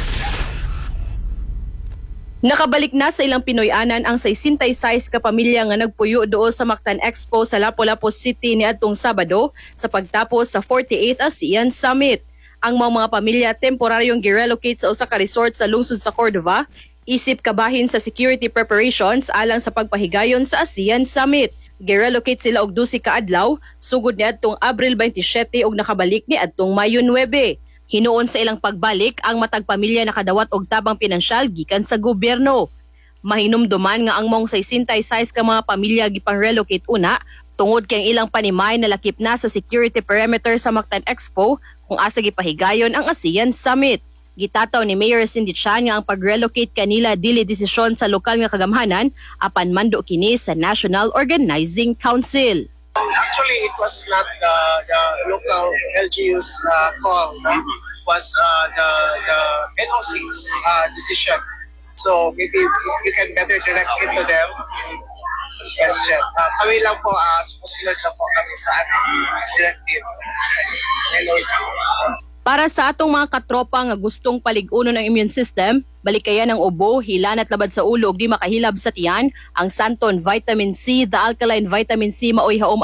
S21: Nakabalik na sa ilang Pinoy-anan ang sixty-six ka pamilya nga nagpuyo dool sa Mactan Expo sa Lapu-Lapu City niadtong Sabado sa pagtapos sa forty-eighth ASEAN Summit. Ang mga mga pamilya temporaryong girelocate sa usa ka resort sa lungsod sa Cordova isip kabahin sa security preparations alang sa pagpahigayon sa ASEAN Summit. Girelocate sila og twelve ka adlaw sugod niadtong Abril twenty-seven ug nakabalik niadtong Mayo nine. Hinuon sa ilang pagbalik ang matag pamilya nakadawat og tabang pinansyal gikan sa gobyerno. Mahinumduman nga ang mong sixty-six ka mga pamilya gipang-relocate una tungod kay ang ilang panimay na lakip na sa security perimeter sa Mactan Expo kung asa gipahigayon ang ASEAN Summit. Gitataw ni Mayor Cindy Chan nga ang pag-relocate kanila dili desisyon sa lokal nga kagamhanan apan mando kini sa National Organizing Council.
S22: Actually, it was not the, the local L G U's uh, call. No? It was uh, the, the N O C's uh, decision So maybe you can better direct it to them. Question. Uh, kami lang po, uh, sumusunod na po kami sa ano, directive. Hello,
S21: Para sa atong mga katropa nga gustong palig-uno ng immune system, balikayan ng ubo, hilan at labad sa ulo ug di makahilab sa tiyan, ang Santon Vitamin C, the alkaline vitamin C maoy haom